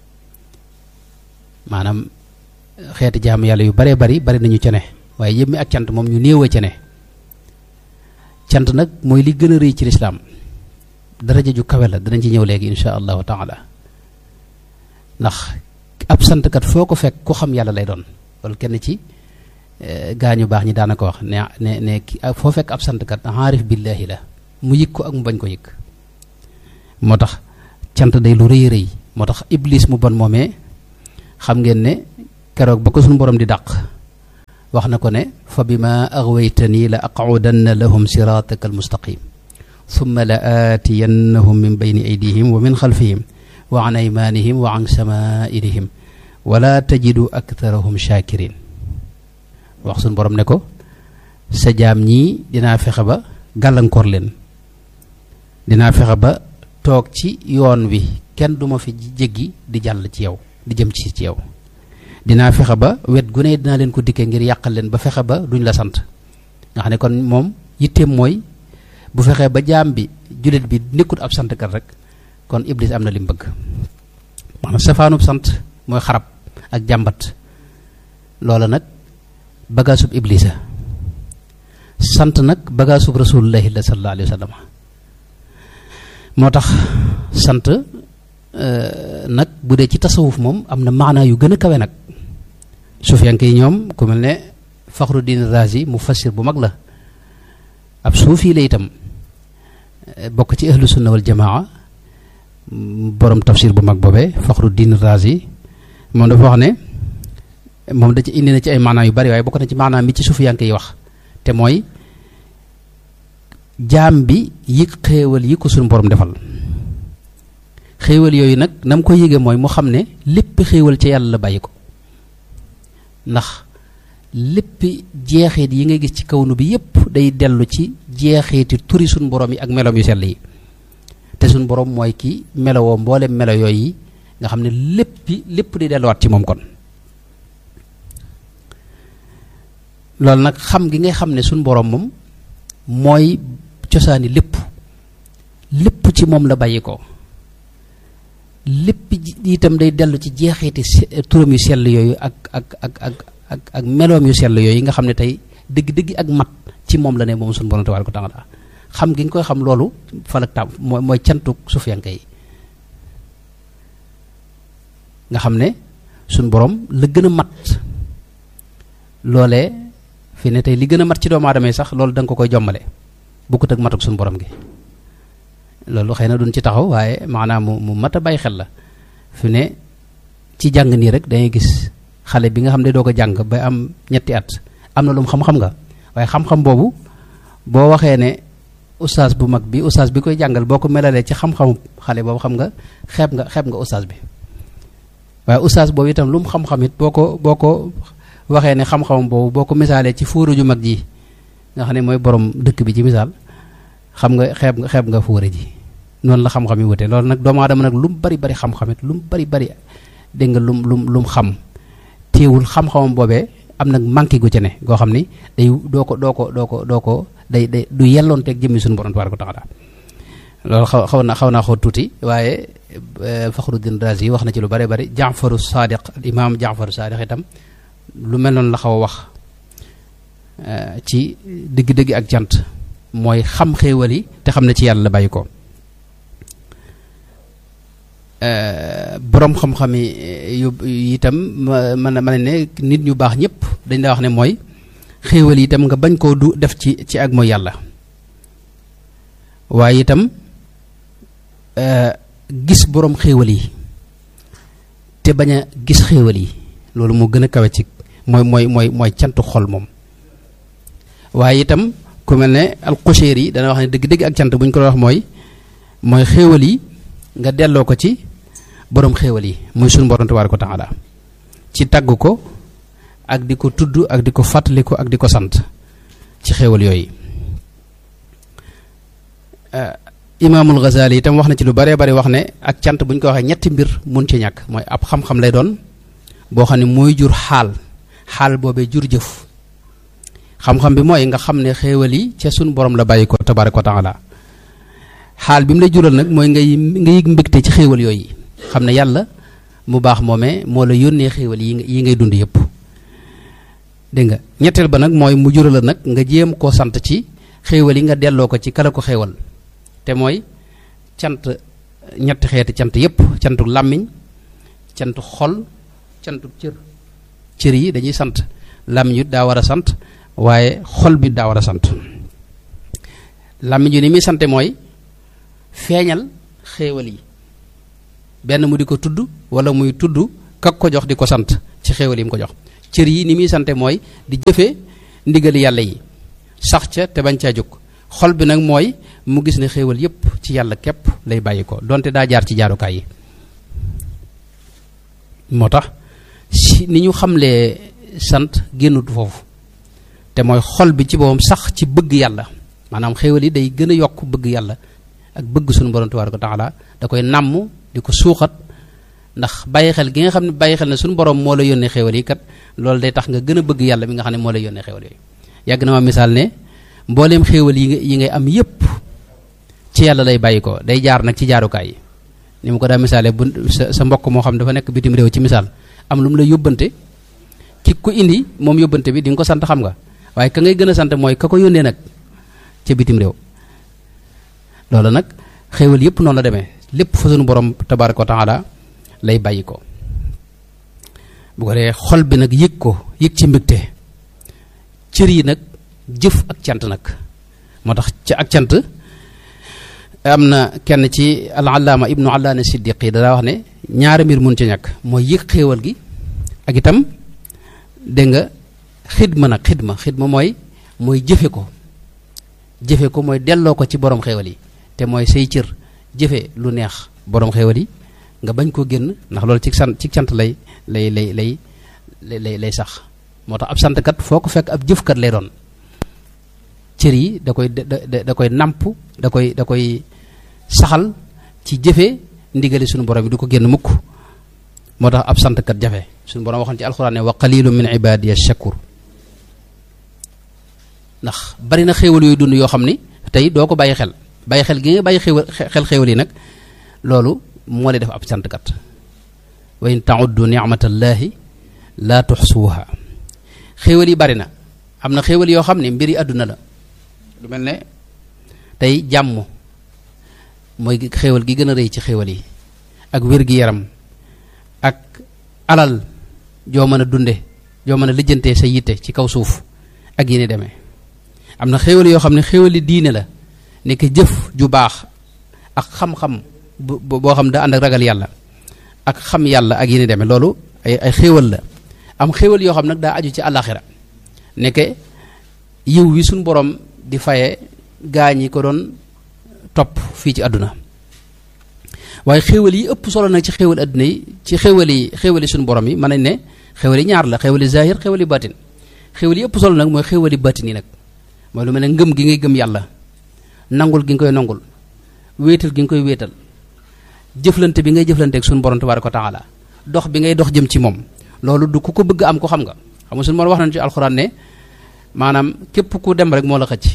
maanaam xeeti jaamu yàlla yu baree bari nañu ca ne waaye yëpp mi ak cant moom ñu néew a ca ne cant nag mooy li gën a rëy ci lislaam daraja ju kawe la danañ ci ñëw léegi insha allahu taala ndax ab santkat foo ko fekk ku xam yàlla lay doon loolu kenn ci gaañu baax ñi daana ko wax ne foo fekk ab santkat aarif billahi la mu yëg ko ak mu bañ ko yëg moo tax cant day lu rëy rëy moo tax iblis mu bon moomee xam ngeen ne keroog ba ko suñu borom di dàq wax na ko ne fa bima aghwaytani la aqudanna lahum sirataka almustaqim thumma la aatiyannahum min bayni aydihim wa min xalfihim wa an aymanihim wa an samaa'ilihim wala tajidu aktharahum shakirin wax suñu borom ne ko sa jaam ñii dinaa fexe ba gàllankoor leen dinaa fexe ba toog ci yoon wi kenn duma fi jéggi di jàll ci yow di jëm ci yow dinaa fexe ba wet gu ne dinaa leen ko dikkee ngir yàqal leen ba fexe ba duñ la sant nga xam ne kon moom yitteem mooy bu fexee ba jaam bi jullit bi nekkut ab santkat rek kon iblis am na li mu bëgg maanaam safaanub sant mooy xarab ak jàmbat loola nag bagaasub iblisa sant nag bagaasub rasulullahi la sallallahu alayhi wa sallam moo tax sant nag bu dee ci tasawuf moom am na maanaa yu gën a kawe nag sufiyanke yi ñoom ku mel ne Faxruddin Razi mu fassir bu mag la ab suufi la itam bokk ci ahlu sunna wal jamaa borom tafsir bu mag boobee Faxruddin Razi moom dafa wax ne moom da ci indi na ci ay maanaa yu bari waaye bokk na ci maanaa mi ci sufiyanke yi wax te mooy jaam bi yëg xéewal yi ko suñu borom defal xéewal yooyu nag na mu ko yëge mooy mu xam ne lépp xéewal ci yàlla la bàyyi ko ndax lépp jeexeet yi nga gis ci kawnu bi yépp day dellu ci jeexeeti turi suñu borom yi ak meloom yu sell yi te suñu borom mooy ki melowoo mboolem melo yooyu nga xam ne lépp di delluwaat ci moom kon loolu nag xam gi ngay xam ne suñu borom moom mooy cosaani lépp ci moom la bàyyi ko lépp itam day dellu ci jeexeeti turam yu sell yooyu ak meloom yu sell yooyu nga xam ne tey dëgg-dëgg ak mat ci moom la ne moom suñu borom tabaaraka wa taala xam gi nga koy xam loolu falak tam mooy cantuk sufiyanke yi nga xam ne suñu borom la gën a mat loolee fi ne tey li gën a mat ci doomu aadama yi sax loolu da nga ko koy jommale bokkut ak matuk suñu borom gi loolu xëy na duñ ci taxaw waaye maanaam mu mat a bàyyi xel la fi ne ci jàng nii rek dangay gis xale bi nga xam ne doo ko jàng ba am ñetti at am na lu mu xam-xam nga waaye xam-xam boobu boo waxee ne ustaas bu mag bi ustaas bi koy jàngal boo ko melalee ci xam-xamu xale boobu xam nga xeeb nga ustaas bi waaye ustaas boobu itam lu mu xam-xam it boo ko waxee ne xam-xamam boobu boo ko misaalee ci fóoru ju mag ji nga xam ne mooy borom dëkk bi ci misaal xam nga xeeb nga fóore ji noonu la xam-xam yi wute loolu nag doomu aadama nag lu mu bari xam-xam it lu mu bari dégg nga lu mu xam téewul xam-xamam boobee am nag manqué gu ci ne goo xam ni day doo ko day du yelloonteeg jëmmi suñu borom tabaaraka wa taala loolu xaw naa tuuti waaye Faxruddin Razi wax na ci lu bari Jaafaru Saadiq imaam Jaafaru Saadiq itam lu mel noonu la xaw a wax ci dëgg-dëgg ak cant mooy xam xéewal yi te xam ne ci yàlla la bàyyi ko boroom xam-xam yi itam mën na ne nit ñu baax ñëpp dañ daa wax ne mooy xéewal yi itam nga bañ koo du def ci ak mooy yàlla waaye itam gis boroom xéewal yi te bañ a gis xéewal yi loolu moo gën a kawe ci mooy cantu xol moom waaye itam ku mel ne alxuseer yi dana wax ne dëgg-dëgg ak cant bu ñu ko wax mooy xéewal yi nga delloo ko ci boroom xéewal yi muy suñu borom tabaaraka wa taala ci tagg ko ak di ko tudd ak di ko fàttaliku ak di ko sant ci xéewal yooyu imaamul Ghazali itam wax na ci lu baree bari wax ne ak cant bu ñu ko waxee ñetti mbir mun ci ñàkk mooy ab xam-xam lay doon boo xam ne mooy jur xaal boobee jur jëf xam-xam bi mooy nga xam ne xéewal yi ca suñu borom la bàyyi ko tabaaraka wa taala xaal bi mu lay jural nag mooy nga yëg mbégte ci xéewal yooyu xam ne yàlla mu baax moomee moo la yónnee xéewal yi ngay dund yëpp dégg nga ñetteel ba nag mooy mu jural la nag nga jéem koo sant ci xéewal yi nga delloo ko ci kala ko xéewal te mooy cant ñetti xeeti cant yépp cantu làmmiñ cantu xol cantu cër yi dañuy sant làmmiñ it daa war a sant waaye xol bi daa war a sant làmmiñ yi ni muy sante mooy feeñal xéewal yi benn mu di ko tudd wala muy tudd kak ko jox di ko sant ci xéewal yi mu ko jox cër yi ni muy sante mooy di jëfe ndigali yàlla yi sax ca te bañ caa jóg xol bi nag mooy mu gis ne xéewal yépp ci yàlla képp lay bàyyi ko donte daa jaar ci jaarukaay yi moo tax si ni ñu xamlee sant génnut foofu te mooy xol bi ci boppam sax ci bëgg yàlla maanaam xéewal yi day gën a yokk bëgg yàlla ak bëgg suñu borom tabaaraka wa taala da koy nàmm di ko suuxat ndax bàyyi xel gi nga xam ne bàyyi xel ne suñu borom moo la yónnee xéewal yi kat loolu day tax nga gën a bëgg yàlla mi nga xam ne moo la yónnee xéewal yooyu yàgg na ma misaal ne mbooleem xéewal yi ngay am yépp ci yàlla lay bàyyi ko day jaar nag ci jaarukaay yi ni mu ko daa misaale bu sa mbokk moo xam dafa nekk bitim réew ci misaal am lu mu la yóbbante ki ko indi moom yóbbante bi di nga ko sant xam nga waaye ka ngay gën a sant mooy ka ko yónnee nag ca bitim réew loolu nag xéewal yépp noonu la demee lépp fa sunu borom tabaaraka wa taala lay bàyyi ko bu ko dee xol bi nag yëg ci mbégte cër yi nag jëf ak cant nag moo tax ci ak cant am na kenn ci al-allaama ibnu allaana siddiqi daa wax ne ñaari mbir mun ci ñàkk mooy yëg xéewal gi ak itam dégg nga xidma mooy jëfe ko mooy delloo ko ci borom xéewal yi te mooy say cër jëfe lu neex borom xéewal yi nga bañ koo génn ndax loolu ci cant lay sax moo tax ab santkat foo ko fekk ab jëfkat lay doon cër yi da koy nàmp da koy saxal ci jëfe ndigali suñu borom yi du ko génn mukk moo tax ab santkat jafe suñu borom waxoon ci alxuraan ne wa qalilun min ibadiya shakur ndax bari na xéewal yooyu dund yoo xam ni tey doo ko bàyyi xel gi nga bàyyi xéewal yi nag loolu moo lay def ab santkat wa in ta'uddu ni'matallahi la tuxsuha xéewal yi bari na am na xéewal yoo xam ne mbiri àdduna la lu mel ne tey jàmm mooy xéewal gi gën a rëy ci xéewal yi ak wér-gi-yaram ak alal joo mën a dunde joo mën a lijjantee sa yitte ci kaw suuf ak yi ni demee am na xéewal yoo xam ne xéewali diine la nekk jëf ju baax ak xam-xam boo xam da ànd ak ragal yàlla ak xam yàlla ak yi ni demee loolu ay xéewal la am xéewal yoo xam nag daa aju ci àllaaxira nekke yiw wi suñ borom di faye gaa ñi ko doon topp fii ci àdduna waaye xéewal yi ëpp solo nag ci xéewal àdduna yi ci xéewali suñu borom yi mën nañ ne xéewal yi ñaar la xéewali zahir xéewali batin xéewal yi ëpp solo nag mooy xéewali batin yi nag mooy lu mel ne ngëm gi ngay gëm yàlla nangul gi nga koy nangul wéetal gi nga koy wéetal jëflante bi ngay jëflante ak suñu borom tabaaraka wa taala dox bi ngay dox jëm ci moom loolu du ku ko bëgg am ko xam nga suñu borom wax nañu ci alxuraan ne maanaam képp ku dem rek moo la xëcc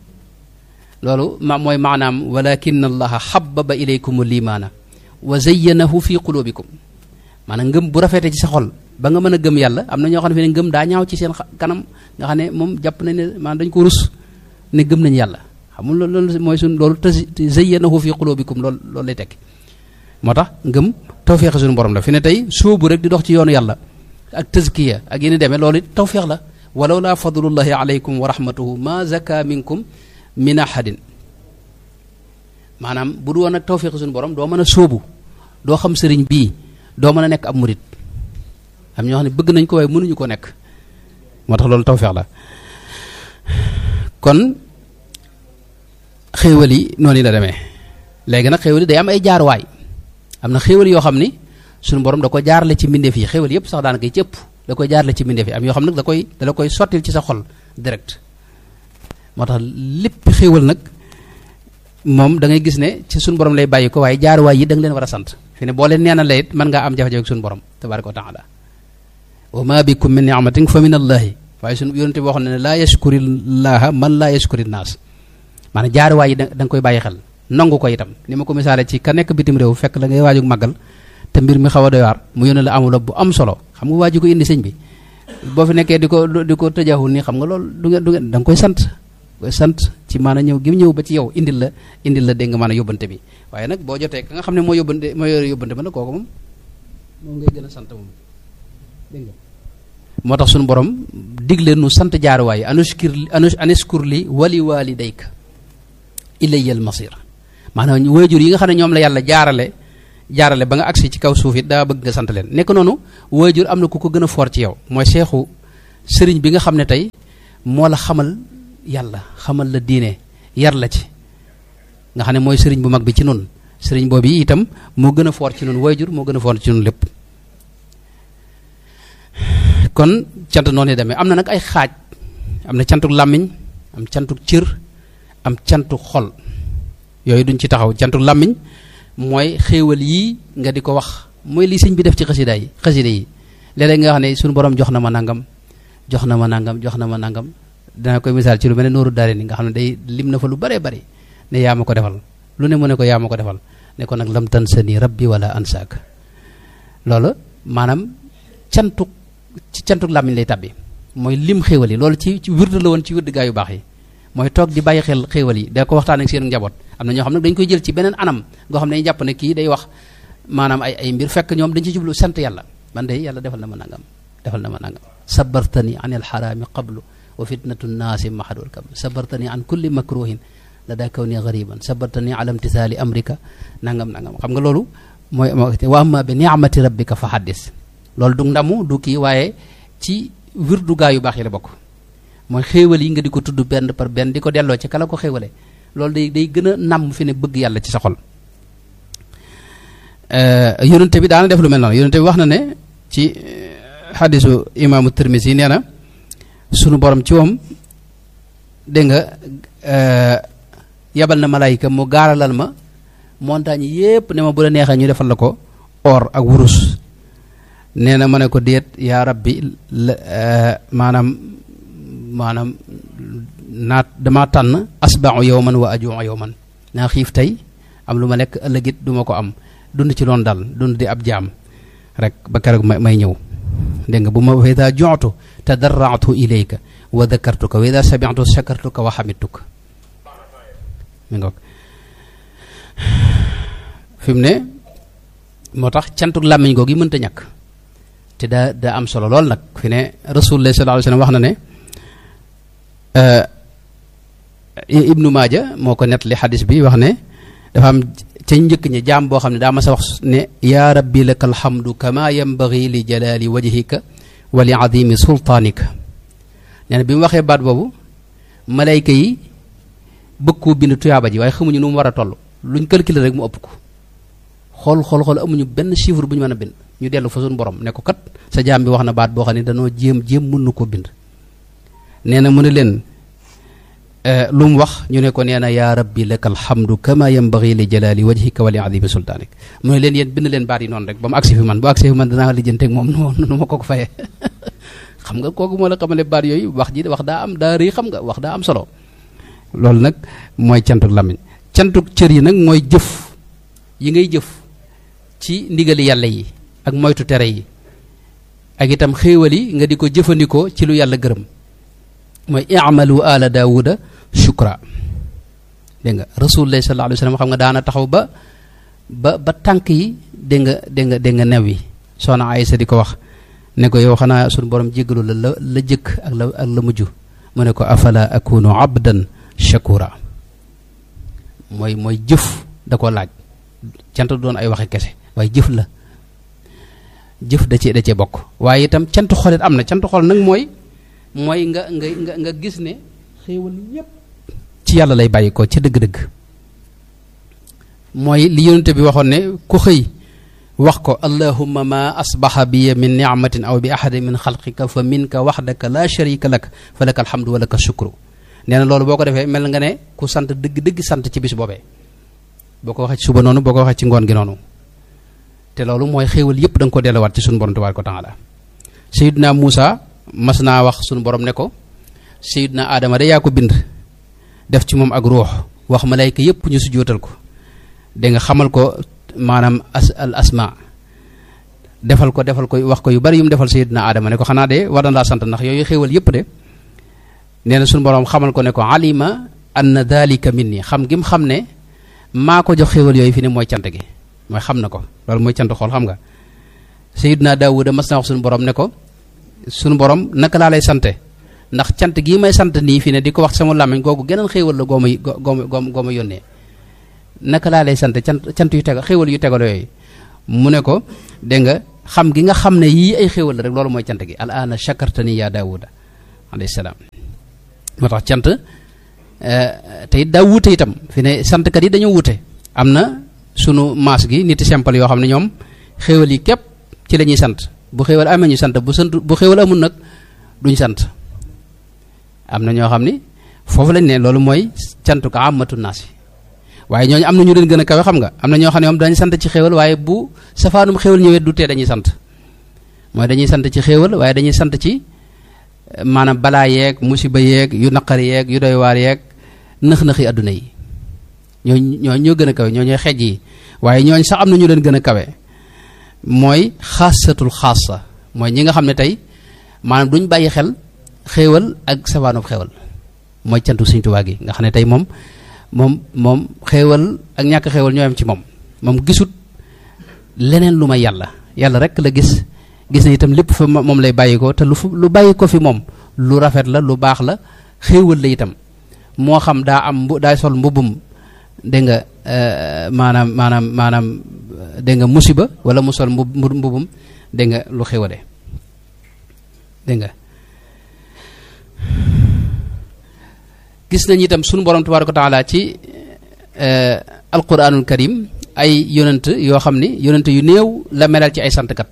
loolu mooy maanaam walakin allaha xabbaba ilaykum limaana wa zayyanahu fi qulubikum maanaam ngëm bu rafetee ci sa xol ba nga mën a gëm yàlla am na ñoo xam ne fi ne ngëm daa ñaaw ci seen kanam nga xam ne moom jàpp nañ ne maanaam dañ ko rus ne gëm nañ yàlla xamul loolu mooy suñ loolu zayyanahu fi qulubikum loolu lay tekki moo tax ngëm tawfeex suñu borom la fi ne tey sóobu rek di dox ci yoonu yàlla ak tazkiya ak yéen demee loolu it tawfeex la walaw laa fadlullahi alaykum wa rahmatuhu ma zaka minkum min ahadin maanaam bu du woon ak tawfeex suñu borom doo mën a sóobu doo xam sëriñ bii doo mën a nekk ab murit am ñoo xam ne bëgg nañ ko waaye mënuñu ko nekk moo tax loolu tawfeex la kon xéewal yi noonu la demee léegi nag xéewal yi day am ay jaarwaay am na xéewal yoo xam ni suñu borom da ko jaarale ci mbindeef yi xéewal yëpp sax daanaka yi ci ëpp da koy jaarale ci mbindeef yi am yoo xam nag da la koy sottil ci sa xol direct moo tax lépp xéewal nag moom da ngay gis ne ci suñu borom lay bàyyi ko waaye jaarwaay yi da nga leen war a sant fi ne boo leen neenalee it mën ngaa am jafe-jafe ak suñu borom tabaraka wa taala wa ma bikum min ni'matin fa min allahi waaye suñu yonente bi waxoon ne laa yashkurillaha man laa yashkuri naas maanaam jaarwaay yi da nga koy bàyyi xel nangu ko itam ni ma ko misaale ci ka nekk bitim réew fekk la ngay waajug màggal te mbir mi xaw a doy waar mu yónnee la amul bu am solo xam nga waaju ko indi sëñ bi boo fi nekkee di ko tëjaxul nii xam nga loolu du ngeen da nga koy sant koy sant ci maanaam ñëw gi ñëw ba ci yow indil la dégg nga maanaam yóbbante bi waaye nag boo jotee ka nga xam ne moo yore yóbbante ba nag kooku moom ngay gën a sant moom dégg nga moo tax suñu borom digle nu sant jaaruwaay aniskur li wali walidayka ilayya al-masir maanaam waajur yi nga xam ne ñoom la yàlla jaarale ba nga agsi ci kaw suuf it daa bëgg nga sant leen nekk noonu waajur am na ku ko gën a foor ci yow mooy seexu sëriñ bi nga xam ne tey moo la xamal yàlla xamal la diine yar la ci nga xam ne mooy sëriñ bu mag bi ci nun sëriñ boobu yi itam moo gën a foor ci nun waajur moo gën a foor ci nun lépp kon cant noonu demee am na nag ay xaaj am na cantuk làmmiñ am cantuk cër am cantuk xol yooyu duñ ci taxaw cantuk làmmiñ mooy xéewal yii nga di ko wax mooy li sëñ bi def ci xasida yi léeg-léeg nga xam ne suñu borom jox na ma nangam dana koy misaal ci lu mel ne nooru daare ni nga xam ne day lim na fa lu bare bari ne yaa ma ko defal lu ne mu ne ko yaa ma ko defal ne ko nag lam tan sa ni rabbi wala ansaak loolu maanaam ci cantuk làmmiñ lay tabbi mooy lim xéewal yi loolu ci wird la woon ci wird gaa yu baax yi mooy toog di bàyyi xel xéewal yi da ko waxtaan ak seen njaboot am na ñoo xam ne dañ koy jël ci beneen anam goo xam ne dañu jàpp ne kii day wax maanaam ay mbir fekk ñoom dañ ci jublu sant yàlla man de yàlla defal na ma nangam sabartani an alxaraami qablu wa fitnatu nnaasi mahadul kablu sabartani an kulli makruhin la daa kaw ni gariban sabartani ala imtisaali amrika nangam xam nga loolu mooy wa amma bi ni'mati rabbika fa haddis loolu du ndamu du kii waaye ci wirdu gaa yu baax yi la bokk mooy xéewal yi nga di ko tudd benn par benn di ko delloo ci kala ko xéewale loolu day gën a nàmm fi ne bëgg yàlla ci sa xol yonente bi daana def lu mel noonu yonente bi wax na ne ci xadisu imaamu Tirmisi nee na sunu borom ci moom dégg nga yabal na malaayika mu gaaralal ma montagne yépp ne ma bu la neexee ñu defal la ko or ak wurus nee na ma ne ko déet yaa rabbi maanaam naat dama tànn asba'u yawman wa aju'u yawman naa xiif tey am lu ma lekk ëllëgit du ma ko am dund ci loon dal dund di ab jaam rek ba keroog may ñëw dégg nga bu ma wa idha ju'tu tadarra'tu ilayka wa dhakartuka wa idha sami'tu shakartuka wa hamidtuka mi ngoog fi mu ne moo tax cantuk làmmiñ googu yi mënta ñàkk te daa am solo lool nag fi ne rasulullah sallallahu alayhi wasallam wax na ne ibnu maaja moo ko nettali xadis bi wax ne dafa am ca njëkk ñi jaam boo xam ne daa ma sa wax ne yaa rabbi laka alhamdu kama yanbaghi li jalali wajhika wa li azimi sultaanika nee na bi mu waxee baat boobu malayka yi bëgg koo bind tuyaaba ji waaye xamuñu nu mu war a toll luñ calculer rek mu ëpp ko xool amuñu benn chiffre bu ñu mën a bind ñu dellu fa suñu borom ne ko kat sa jaam bi wax na baat boo xam ne danoo jéem mën na koo bind nee na mu ne leen lu mu wax ñu ne ko nee na yaa rabbi laka alhamdu kama yanbaghi li jalali wajhika wa li azimi sultaanik mu ne leen yéen bind leen baat yi noonu rek ba mu agsi fi man bu agsi fi man danaa lijjanteeg moom nu ma ko fayee xam nga kooku moo la xamale baat yooyu wax daa am daa rëy xam nga wax daa am solo loolu nag mooy cantuk làmmiñ cantuk cër yi nag mooy jëf yi ngay jëf ci ndigali yàlla yi ak moytu tere yi ak itam xéewal yi nga di ko jëfandikoo ci lu yàlla gërëm mooy i'malu ala daawuda shukra dégg nga rasulullah sallallahu alayhi wasallam xam nga daana taxaw ba tànk yi dégg nga new yi soxna Aysa di ko wax ne ko yow xanaa suñu borom jéggalu la jëkk ak la mujj mu ne ko afala akunu abdan shakura mooy jëf da ko laaj cant doon ay waxe kese waaye jëf la jëf da cee bokk waaye itam cant xolit am na cant xol nag mooy nga gis ne xéewal yépp ci yàlla lay bàyyi ko ca dëgg-dëgg mooy li yonente bi waxoon ne ku xëy wax ko allahumma ma asbaha bi min ni'matin aw bi ahadin min xalqika fa minka wahdaka la sharika lak fa laka alhamdu wa laka shukru nee na loolu boo ko defee mel nga ne ku sant dëgg sant ci bis boobee boo ko waxee ci suba noonu boo ko waxee ci ngoon gi noonu te loolu mooy xéewal yépp da nga ko delluwaat ci suñu borom tabaaraka wa taala Seydina Muusa mas naa wax suñu borom ne ko Seydina Adama de yaa ko bind def ci moom ak ruux wax malayka yépp ñu sujjóotal ko da nga xamal ko maanaam al asma defal ko wax ko yu bari yu mu defal Seydina Adama ne ko xanaa de war na laa sant ndax yooyu xéewal yépp de nee na suñu borom xamal ko ne ko alima anna dalika minni xam gi mu xam ne maa ko jox xéewal yooyu fi ne mooy cant gi mooy xam na ko loolu mooy cant xool xam nga Sayyidina Daawuda mas na wax suñu borom ne ko suñu borom naka laa lay sante ndax cant gii may sant nii fi ne di ko wax sama làmmiñ googu geneen xéewal la goo ma yónnee naka laa lay sant cant yu tegal xéewal yu tegaloo yooyu mu ne ko dégg nga xam gi nga xam ne yii ay xéewal la rek loolu mooy cant gi al aana shakartani ya Daawuda alayhi salaam moo tax cant te it daa wuute itam fi ne santkat yi dañoo wuute am na sunu maas gi nit simple yoo xam ne ñoom xéewal yi képp ci la ñuy sant bu xéewal amee ñu sant bu xéewal amul nag duñ sant am na ñoo xam ni foofu lañ ne loolu mooy cantu ko amatu naas yi waaye ñooñu am na ñu leen gën a kawe xam nga am na ñoo xam ne moom dañuy sant ci xéewal waaye bu safaanum xéewal ñëwee du tee dañuy sant mooy dañuy sant ci xéewal waaye dañuy sant ci maanaam balaa yeeg musiba yeeg yu naqari yeeg yu doy waar yeeg nëx-nëxi adduna yi ñoo gën a kawe ñoo ñooy xeej yi waaye ñooñ sax am na ñu leen gën a kawe mooy xaasatul xaasa mooy ñi nga xam ne tey maanaam duñ bàyyi xel xéewal ak safaanub xéewal mooy cantu Sëriñ Tuubaa gi nga xam ne tey moom xéewal ak ñàkk xéewal ñoo yam ci moom gisut leneen lu may yàlla rek la gis na itam lépp fa moom lay bàyyi ko te lu bàyyi ko fi moom lu rafet la lu baax la xéewal la itam moo xam daa sol mbubbum dégg nga maanaam dégg nga musiba wala mu sol mbubbum dégg nga lu xéwale dégg nga gis nañu itam sunu borom tabaaraka wa taala ci alquranul karim ay yonent yoo xam ni yonent yu néew la melal ci ay santkat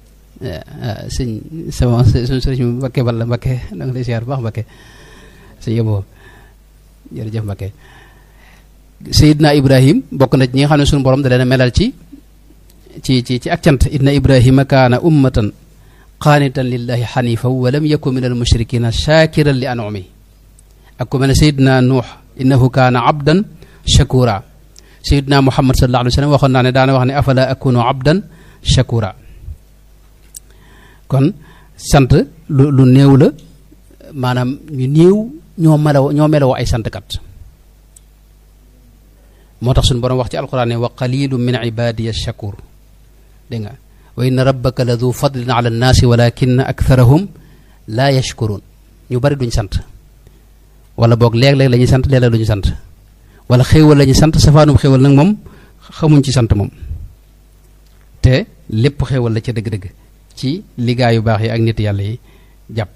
suñu sëriñ Mbakke Balla Mbakke da nga lay siyaar bu baax Mbakke sëñ yëboo jërëjëf Mbakke Seydina Ibrahim bokk na ci ñi nga xam ne suñu borom da leen a melal ci ak cant inna Ibrahima kaana ummatan qaanitan lillahi xanifan wa lam yakun min al mushrikina shakiran li an'umi ak ku mel ne Seydina Nuux innahu kaana abdan shakura Seydina Muhammad sallallahu alayhi wa sallam waxoon naa ne daana wax ne afala akunu abdan shakura kon sant lu néew la maanaam ñu néew ñoo meloo ay santkat moo tax suñu borom wax ci alquran ne wa qalilun min ibadiya shakur dégg nga wa inna rabbaka la du fadlin ala annaasi walakin aktharahum la yashkurun ñu bari duñ sant wala boog léeg-léeg la ñuy sant léeg-léeg duñu sant wala xéewal la ñuy sant safaanum xéewal nag moom xamuñ ci sant moom te lépp xéewal la ca dëgg-dëgg ci liggéey yu baax yi ak nit yàlla yi jàpp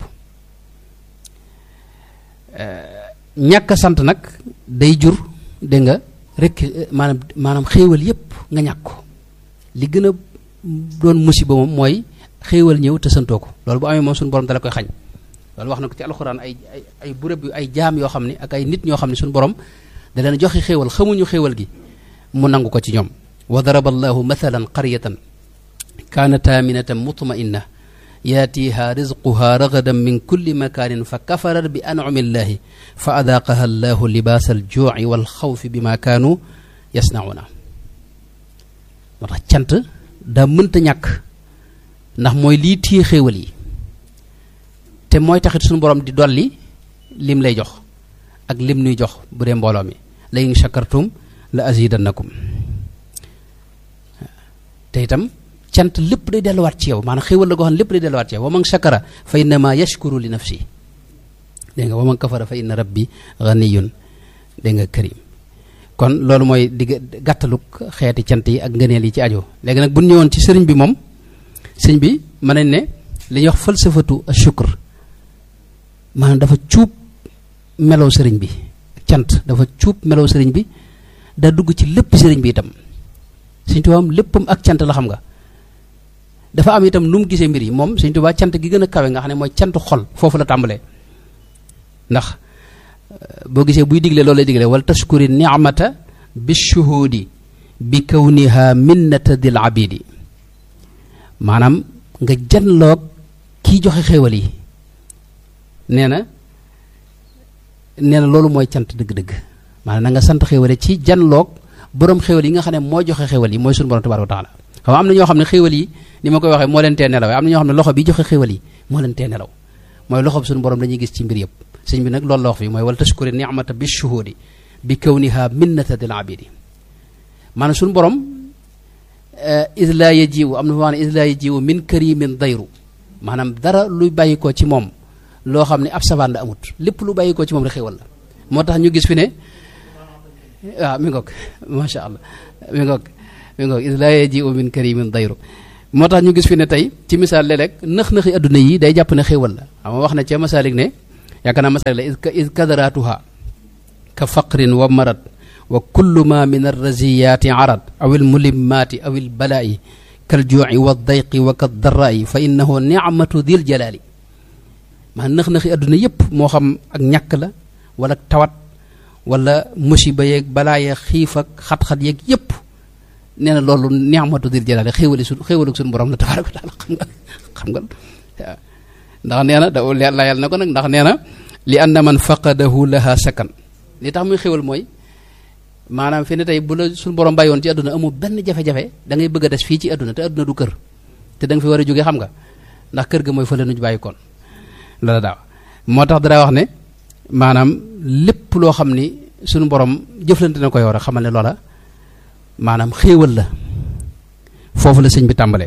ñàkk a sant nag day jur dégg nga rek maanaam xéewal yépp nga ñàkk ko li gën a doon musiba moom mooy xéewal ñëw te santoo ko loolu bu amee moom suñu borom dala koy xañ loolu wax na ko ci alxuraan ay bërëb ay jaam yoo xam ne ak ay nit ñoo xam ne suñu borom da leen joxe xéewal xamuñu xéewal gi mu nangu ko ci ñoom wa daraba allahu mathalan qaryatan kaanat aaminatan mutma'inna yaatiha rizquha ragadan min kulli makaanin fa kafarat bi an'ami llahi fa adaaqaha allahu libaas aljuuci wal xawfi bima kaanu yasnauna moo tax cant daa mënta ñàkk ndax mooy lii téye xéewal yi te mooy taxit suñu borom di dolli lim lay jox ak lim nuy jox bu dee mbooloo mi la in shakartum la azidannakum te itam cant lépp day delluwaat ci yow maanaam xéewal la goo xam ne lépp day delluwaat ci yow wa man shakara fa innama yashkuru li nafsi dégg nga wa man kafara fa inna rabbi ganiyun dégg nga karim kon loolu mooy gàttaluk xeeti cant yi ak ngëneel yi ci aju léegi nag bu ñu ñëwoon ci sëriñ bi moom sëriñ bi mën nañ ne li ñuy wax falsafatu ashukr maanaam dafa cuub melow sëriñ bi cant dafa cuub melow sëriñ bi daa dugg ci lépp sëriñ bi itam Sëriñ Tuubaa léppam ak cant la xam nga dafa am itam nu mu gisee mbir yi moom Sëriñ Tuubaa cant gi gën a kawe nga xam ne mooy cantu xol foofu la tàmbalee ndax boo gisee buy digle loolu lay digle wal tashkuri ni'mata bi shuhudi bi kawniha minnata dil abidi maanaam nga janloog kii joxe xéewal yi nee na loolu mooy cant dëgg-dëgg maanaam na nga sant xéewale ci janloog borom xéewal yi nga xam ne moo joxe xéewal yi mooy suñu borom tabaaraka wa taala xam am na ñoo xam ne xéewal yi ni ma koy waxee moo leen tee nelaw am na ñoo xam ne loxo bi joxe xéewal yi moo leen tee nelaw mooy loxo bi suñu borom dañuy gis ci mbir yëpp sëñ bi nag loolu la wax fii mooy wala tashkuri ni'mata bi shuhudi bi kawniha minnatadil abidi maanaam suñu borom is laa yajiwu am na fa wax ne is laa yajiwu min karimin dayru maanaam dara luy bàyyi ko ci moom loo xam ne ab savaan la amut lépp lu bàyyi ko ci moom rek xéwal la moo tax ñu gis fi ne waaw mi ngoog macha allah mi ngoog is laa yajiwu min karimin dayru moo tax ñu gis fi ne tey ci misaal léeg-léeg nëx-nëxi adduna yi day jàpp ne xéwal la xam nga wax na ca masaalik ne yaakaar naa masaalik la is kadaratuha ka faqrin wa marad wa kullu ma min arraziyaati arad aw almulimmaati aw albalaa'i kaljuuci wa dayqi wa kaddaraa'i fa innahu nicmatu dil jalaali maa nëx-nëxi adduna yépp moo xam ak ñàkk la wala tawat wala musiba yeeg balaa yeeg xiif ak xat-xat yeeg yépp nee na loolu nicmatu dil jalaali xéwalu suñu borom la tabaaraka wa taala xam nga ndax nee na da layal na ko nag ndax nee na li anna man faqadahu laha sakan li tax muy xéwal mooy maanaam fi ne tey bu la suñu borom bàyyoon ci àdduna amul benn jafe-jafe da ngay bëgg a des fii ci àdduna te àdduna du kër te da nga fi war a jógee xam nga ndax kër ga mooy fële nu ñu bàyyi koon loola daaw moo tax dara wax ne maanaam lépp loo xam ni suñu borom jëflante na ko yow rek xamal ne loola maanaam xéewal la foofu la sëñ bi tàmbalee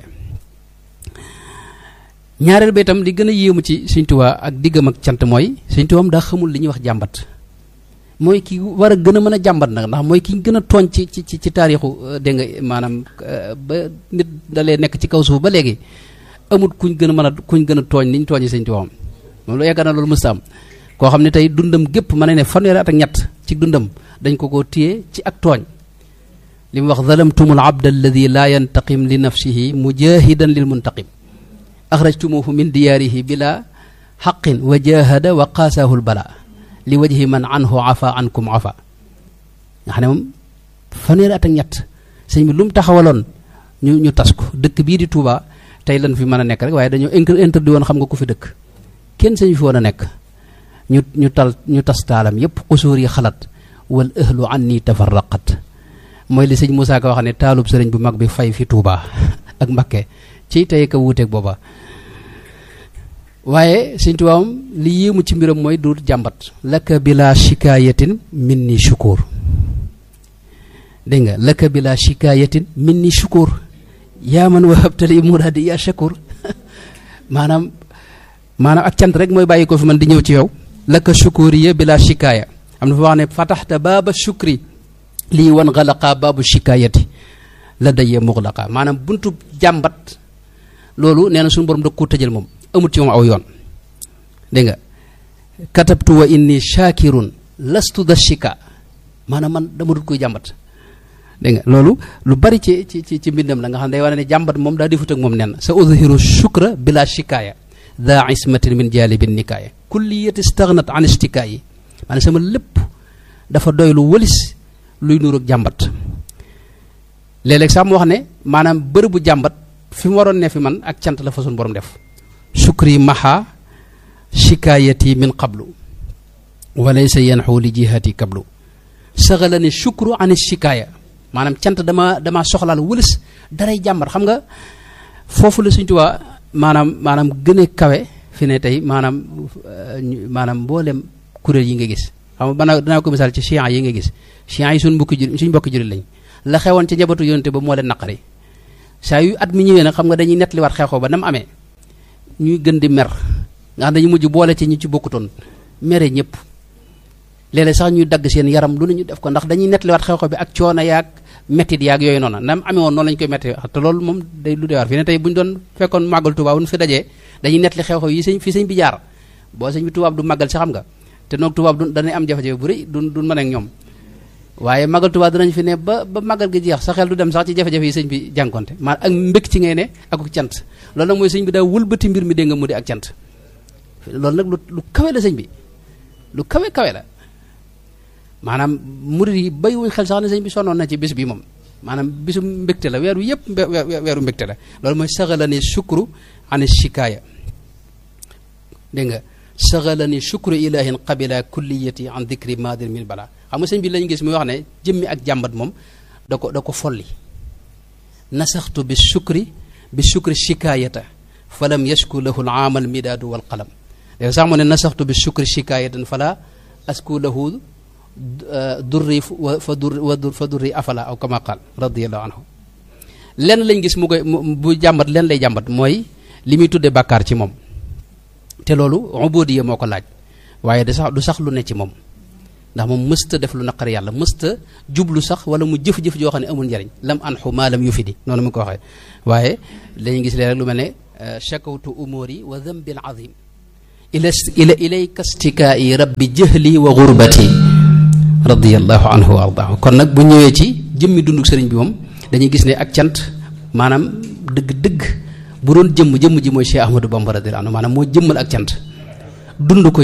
ñaareel ba itam li gën a yéemu ci Sëñ Tuubaa ak diggam ak cant mooy Sëñ Tuubaa daa xamul li ñuy wax jàmbat mooy ki war a gën a mën a jàmbat nag ndax mooy ki gën a tooñ ci taarixu dégg nga maanaam ba nit dalee nekk ci kaw suuf ba léegi amut kuñ gën a tooñ ni ñu tooñi Sëñ Tuubaa moom lu yaakaar na loolu mësta am koo xam ne tey dundam gépp mën na ne fanweeri at ak ñett ci dundam dañ ko téye ci ak tooñ li mu wax zalamtumul abda alladi laa yantaqim li nafsihi mujahidan lil muntaqim axrajtumuhu min diyaarihi bila xaqin wa jahada wa qaasaahu lbala li wajhi man anhu afa ankum afa nga xam ne moom fanweeri at ak ñett sëñ bi lu mu taxawaloon ñu tas ko dëkk bii di Touba tey lan fi mën a nekk rek waaye dañoo interdit woon xam nga ku fi dëkk kenn sañu fi woon a nekk ñu tas taalam yépp xusuur yi xalat wal ahlu anni tafarraqat mooy li sëñ Moussa Ka wax ne taalub sëriñ bu mag bi fay fi Touba ak Mbakke ci tey ka wuuteeg booba waaye Sëñ Tuubaa li yéemu ci mbiram mooy du jàmbat laka bila shikaayatin minni shukur dégg nga laka bila shikaayatin minni shukur yaa man wahabtali muraadi yaa shakur maanaam ak cant rek mooy bàyyi ko fi man di ñëw ci yow laka shukuriya bila shikaaya am na fa wax ne fataxta baaba shukri lii wan xalaqa baabu shikaayati la dayee muxlaqa maanaam buntu jàmbat loolu nee na suñu borom da ko tëjal moom amut ci moom aw yoon dégg nga katabtu wa inni shakirun lastu da shika maanaam man dama dut koy jàmbat dégg nga loolu lu bari ci mbindam la nga xam ne day wane ne jàmbat moom daa defut ak moom nen sa udhiru shukra bila shikaaya da ismatin min jalibin nikaaya kulliyati stagnat an istikaayi maanaam sama lépp dafa doy lu wëlis luy nuur ak jàmbat léeg-léeg sax mu wax ne maanaam bërëbu jàmbat fi mu waroon ne fi man ak cant la fa suñu borom def shukri maha shikaayati min qablu walaysa yanxu li jihati qablu saxalani shukru an shikaaya maanaam cant dama soxlaal wëlis daray jàmbat xam nga foofu la Sëñ Tuubaa maanaam gën a kawe fi ne tey maanaam mboolem kuréel yi nga gis xam nga danaa ko misaal ci chiites yi nga gis chiites yi suñ mbokki jullit lañ la xewoon ci njabootu yonente ba moo leen naqari saa yu at mi ñëwee nag xam nga dañuy nettaliwaat xeexoo ba nam amee ñuy gën di mer nga xam dañu mujj boole ci ñi ci bokkutoon mere ñëpp léeg-léeg sax ñuy dagg seen yaram lu ne ñu def ko ndax dañuy nettaliwaat xeexoo bi ak coono yaag mettit yaag yooyu noonu nam amee woon noonu lañu koy metti te loolu moom day lu dee war fi ne tey bu ñu doon fekkoon màggal Tuubaa bu ñu fi dajee dañuy nettali xeexoo yi fi sëñ bi jaar boo sëñ bi tubaab du màggal si xam nga te noog tubaab du dañuy am jafe-jafe bu rëy du mën ak ñoom waaye màggal Tuubaa danañ fi ne ba màggal gi jeex sa xel du dem sax ci jafe-jafe yi sëñ bi jànkonte maa ak mbég ci ngay ne ak cant loolu nag mooy sëñ bi daa wëlbati mbir mi dégg nga mu di ak cant loolu nag lu kawe la sëñ bi lu kawe la maanaam murid yi bàyyiwuñ xel sax ne sëñ bi sonnoon na ci bis bi moom maanaam bisu mbégte la weer wi yëpp weeru mbégte la loolu mooy saxalani shukru an shikaaya dégg nga saxalani shukru ilahin qabila kulliyati an dikri madin min bala xam nga sëñ bi lañu gis muy wax ne jëmmi ak jàmbat moom da ko folli nasaxtu bi shukri shikaayata falam yashku lahu al aamal midaadu wal qalam léegi sax mu ne nasaxtu bi shukri shikaayatan fala asku lahu durri fa durri afala aw kama qaal radiyallahu anhu lenn lañ gis mu koy bu jàmbat lenn lay jàmbat mooy li muy tuddee bàkkaar ci moom te loolu ubudiya moo ko laaj waaye du sax lu ne ci moom ndax moom mësta def lu naqar yàlla mësta jublu sax wala mu jëf-jëf joo xam ne amul njariñ lam anxu maa lam yufidi noonu mu ko waxee waaye dañuy gis leen rek lu mel ne shakawtu umuri wa dhanbi al azim ilayka stikaa'i rabbi jahli wa gurbati radiyallahu anhu wa ardaahu kon nag bu ñëwee ci jëmmi dunduk sëriñ bi moom dañuy gis ne ak cant maanaam dëgg-dëgg bu doon jëmm ji mooy Cheikh Ahmadou Bamba radiyallahu anhu maanaam moo jëmmal ak cant dund ko